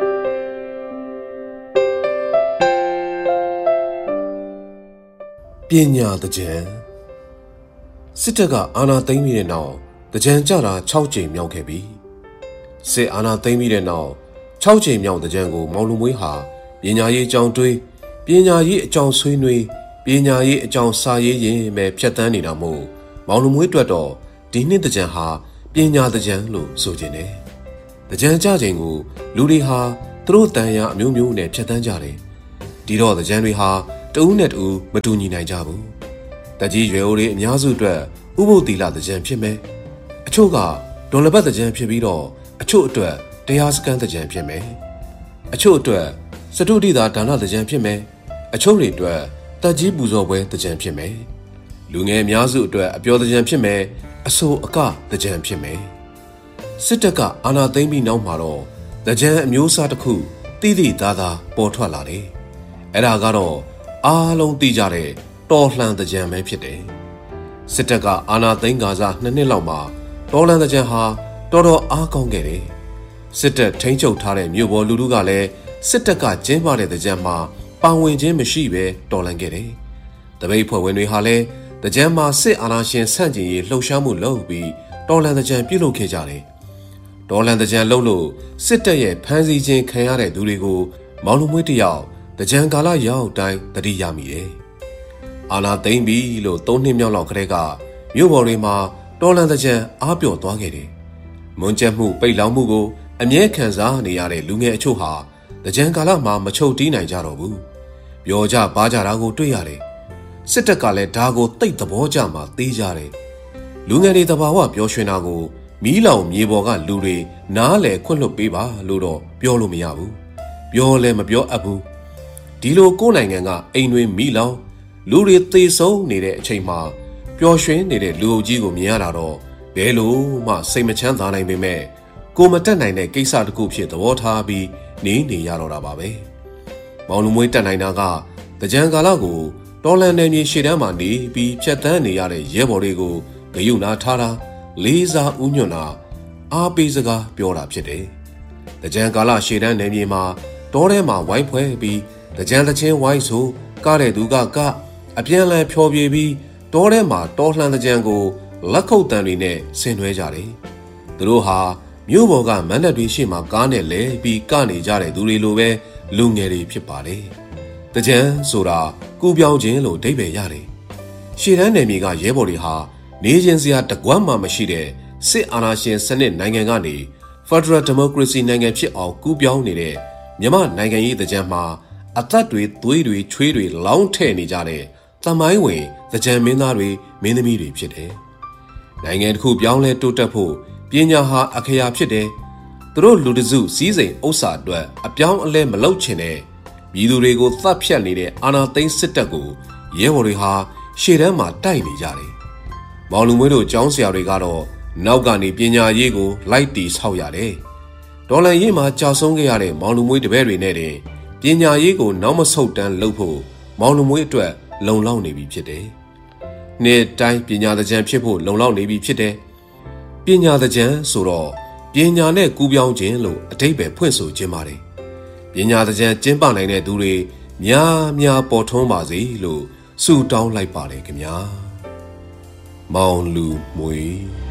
ပညာတကြံစစ်တပ်ကအာဏာသိမ်းပြီးတဲ့နောက်တကြံကြတာ၆ကြိမ်မြောက်ခဲ့ပြီစစ်အာဏာသိမ်းပြီးတဲ့နောက်၆ကြိမ်မြောက်တကြံကိုမောင်လူမွေးဟာပညာရေးအကြောင်းတွေးပညာရေးအကြောင်းဆွေးနွေးပညာရေးအကြောင်းစာရေးရင်ပဲဖြတ်တန်းနေတာမို့မောင်လူမွေးအတွက်တော့ဒီနှစ်တကြံဟာပညာတကြံလို့ဆိုကြတယ်တကြံကြချိန်ကိုလူတွေဟာသူတို့တန်ရာအမျိုးမျိုးနဲ့ဖြတ်တန်းကြတယ်ဒီတော့တကြံတွေဟာတဦးနဲ့တဦးမတူညီနိုင်ကြဘူးတကြီးရွယ်အိုတွေအများစုအတွက်ဥပုသ်သီလတကြံဖြစ်မယ်အချို့ကဒေါ်လပတ်တကြံဖြစ်ပြီးတော့အချို့အတွက်တရားစခန်းတကြံဖြစ်မယ်အချို့အတွက်စတုတိသာဒါနတကြံဖြစ်မယ်အချို့တွေအတွက်တက်ကြီးပူဇော်ပွဲတကြံဖြစ်မယ်လူငယ်အများစုအတွက်အပျော်တကြံဖြစ်မယ်အဆိုအကတကြံဖြစ်မယ်စစ်တပ်ကအာဏာသိမ်းပြီးနောက်မှာတော့တကြံအမျိုးအစားတစ်ခုတိတိသားသားပေါ်ထွက်လာတယ်အဲ့ဒါကတော့အားလုံးသိကြတဲ့တော်လှန်တကြံပဲဖြစ်တယ်စစ်တပ်ကအာဏာသိမ်းကာစနှစ်နှစ်လောက်မှာတော်လှန်တကြံဟာတော်တော်အားကောင်းခဲ့တယ်စစ်တပ်ထိန်းချုပ်ထားတဲ့မြို့ပေါ်လူထုကလည်းစစ်တပ်ကကျင်းပတဲ့တကြံမှာပါဝင်ခြင်းမရှိဘဲတော်လှန်ခဲ့တယ်တပိတ်ဖွဲ့ဝင်တွေဟာလည်းတကြံမှာစစ်အာဏာရှင်ဆန့်ကျင်ရေးလှုပ်ရှားမှုလုပ်ပြီးတော်လှန်တကြံပြုလုပ်ခဲ့ကြတယ်တော်လှန်တကြံလုပ်လို့စစ်တပ်ရဲ့ဖမ်းဆီးခြင်းခံရတဲ့သူတွေကိုမောင်လူမွေးတယောက်တကြံကာလရောက်တိုင်းတတိယမိတယ်အာဏာသိမ်းပြီလို့သုံးနှစ်မြောက်လောက်ကတည်းကမြို့ပေါ်တွေမှာတော်လှန်တကြံအားပျော့သွားခဲ့တယ်မွန်းကျက်မှုပိတ်လောင်မှုကိုအမြဲခံစားနေရတဲ့လူငယ်အချို့ဟာတကြံကာလမှာမချုပ်တီးနိုင်ကြတော့ဘူးပြောကြပါကြတာကိုတွေ့ရတယ်စစ်တပ်ကလည်းဒါကိုတိတ်သဘောကျမှသိကြတယ်လူငယ်တွေတဘာဝပြောရွှင်တာကိုမီးလောင်မြေပေါ်ကလူတွေနားလေခွင့်လွှတ်ပေးပါလို့တော့ပြောလို့မရဘူးပြောလဲမပြောအပ်ဘူးဒီလိုကိုယ်နိုင်ငံကအိမ်တွေမီးလောင်လူတွေသေဆုံးနေတဲ့အချိန်မှာပျော်ရွှင်နေတဲ့လူအုပ်ကြီးကိုမြင်ရတာတော့ဘယ်လိုမှစိတ်မချမ်းသာနိုင်ပေမဲ့ကိုမတက်နိုင်တဲ့ကိစ္စတစ်ခုဖြစ်သဘောထားပြီးနေနေရတော့တာပါပဲမောင်လူမွေးတက်နိုင်တာကတကြံကာလကိုတော်လန်နယ်မြေရှေ့တန်းမှာနေပြီးဖြတ်တန်းနေရတဲ့ရဲဘော်တွေကိုဂယုဏထားတာလေးစားဥညွတ်တာအားပေးစကားပြောတာဖြစ်တယ်တကြံကာလရှေ့တန်းနယ်မြေမှာတောထဲမှာဝိုင်းဖွဲပြီးတကြံတချင်းဝိုင်းဆိုကားတဲ့သူကကအပြန်လည်ဖျော်ဖြေပြီးတောထဲမှာတောလှန်တကြံကိုလက်ခုပ်တံတွေနဲ့ဆင်နွှဲကြတယ်သူတို့ဟာမြို့ပေါ်ကမန်းတပ်တွေရှေ့မှာကားနဲ့လဲပြီးကနေကြတဲ့သူတွေလိုပဲလူငယ်တွေဖြစ်ပါတယ်တကြံဆိုတာကူပြောင်းခြင်းလို့အဓိပ္ပာယ်ရတယ်ရှေ့တန်းနယ်မြေကရဲဘော်တွေဟာနေခြင်းစရာတကွမ်းမှမရှိတဲ့စစ်အာဏာရှင်စနစ်နိုင်ငံကနေ Federal Democracy နိုင်ငံဖြစ်အောင်ကူပြောင်းနေတဲ့မြန်မာနိုင်ငံရေးတကြံမှာအသက်တွေသွေးတွေချွေးတွေလောင်းထဲ့နေကြတဲ့သမိုင်းဝင်တကြံမင်းသားတွေမင်းသမီးတွေဖြစ်တယ်နိုင်ငံတစ်ခုပြောင်းလဲတိုးတက်ဖို့ပညာဟာအခရာဖြစ်တယ်သူတို့လူတစုစည်းစိမ်ဥစ္စာအတွက်အပြောင်းအလဲမလုပ်ချင်တဲ့ပြည်သူတွေကိုသတ်ဖြတ်နေတဲ့အာဏာသိမ်းစစ်တပ်ကိုရဲဘော်တွေဟာရှေ့တန်းမှာတိုက်နေကြတယ်မောင်လူမွေးတို့ကျောင်းဆရာတွေကတော့နောက်ကနေပညာရေးကိုလိုက်တီဆောက်ရတယ်ဒေါ်လာရေးမှာကြာဆုံးခဲ့ရတဲ့မောင်လူမွေးတပည့်တွေနဲ့တင်ပညာရေးကိုနောက်မဆုတ်တန်းလုပ်ဖို့မောင်လူမွေးအတွက်လုံလောက်နေပြီဖြစ်တယ်နေ့တိုင်းပညာသင်ကြားဖြစ်ဖို့လုံလောက်နေပြီဖြစ်တယ်ပညာသင်ကြားဆိုတော့ပညာနဲ့ကူးပြောင်းခြင်းလို့အဓိပ္ပာယ်ဖွင့်ဆိုခြင်းပါတယ်ပညာသင်ကြားကျင်းပနိုင်တဲ့သူတွေများများပေါ်ထွန်းပါစေလို့ဆုတောင်းလိုက်ပါတယ်ခင်ဗျာမောင်လူမွေး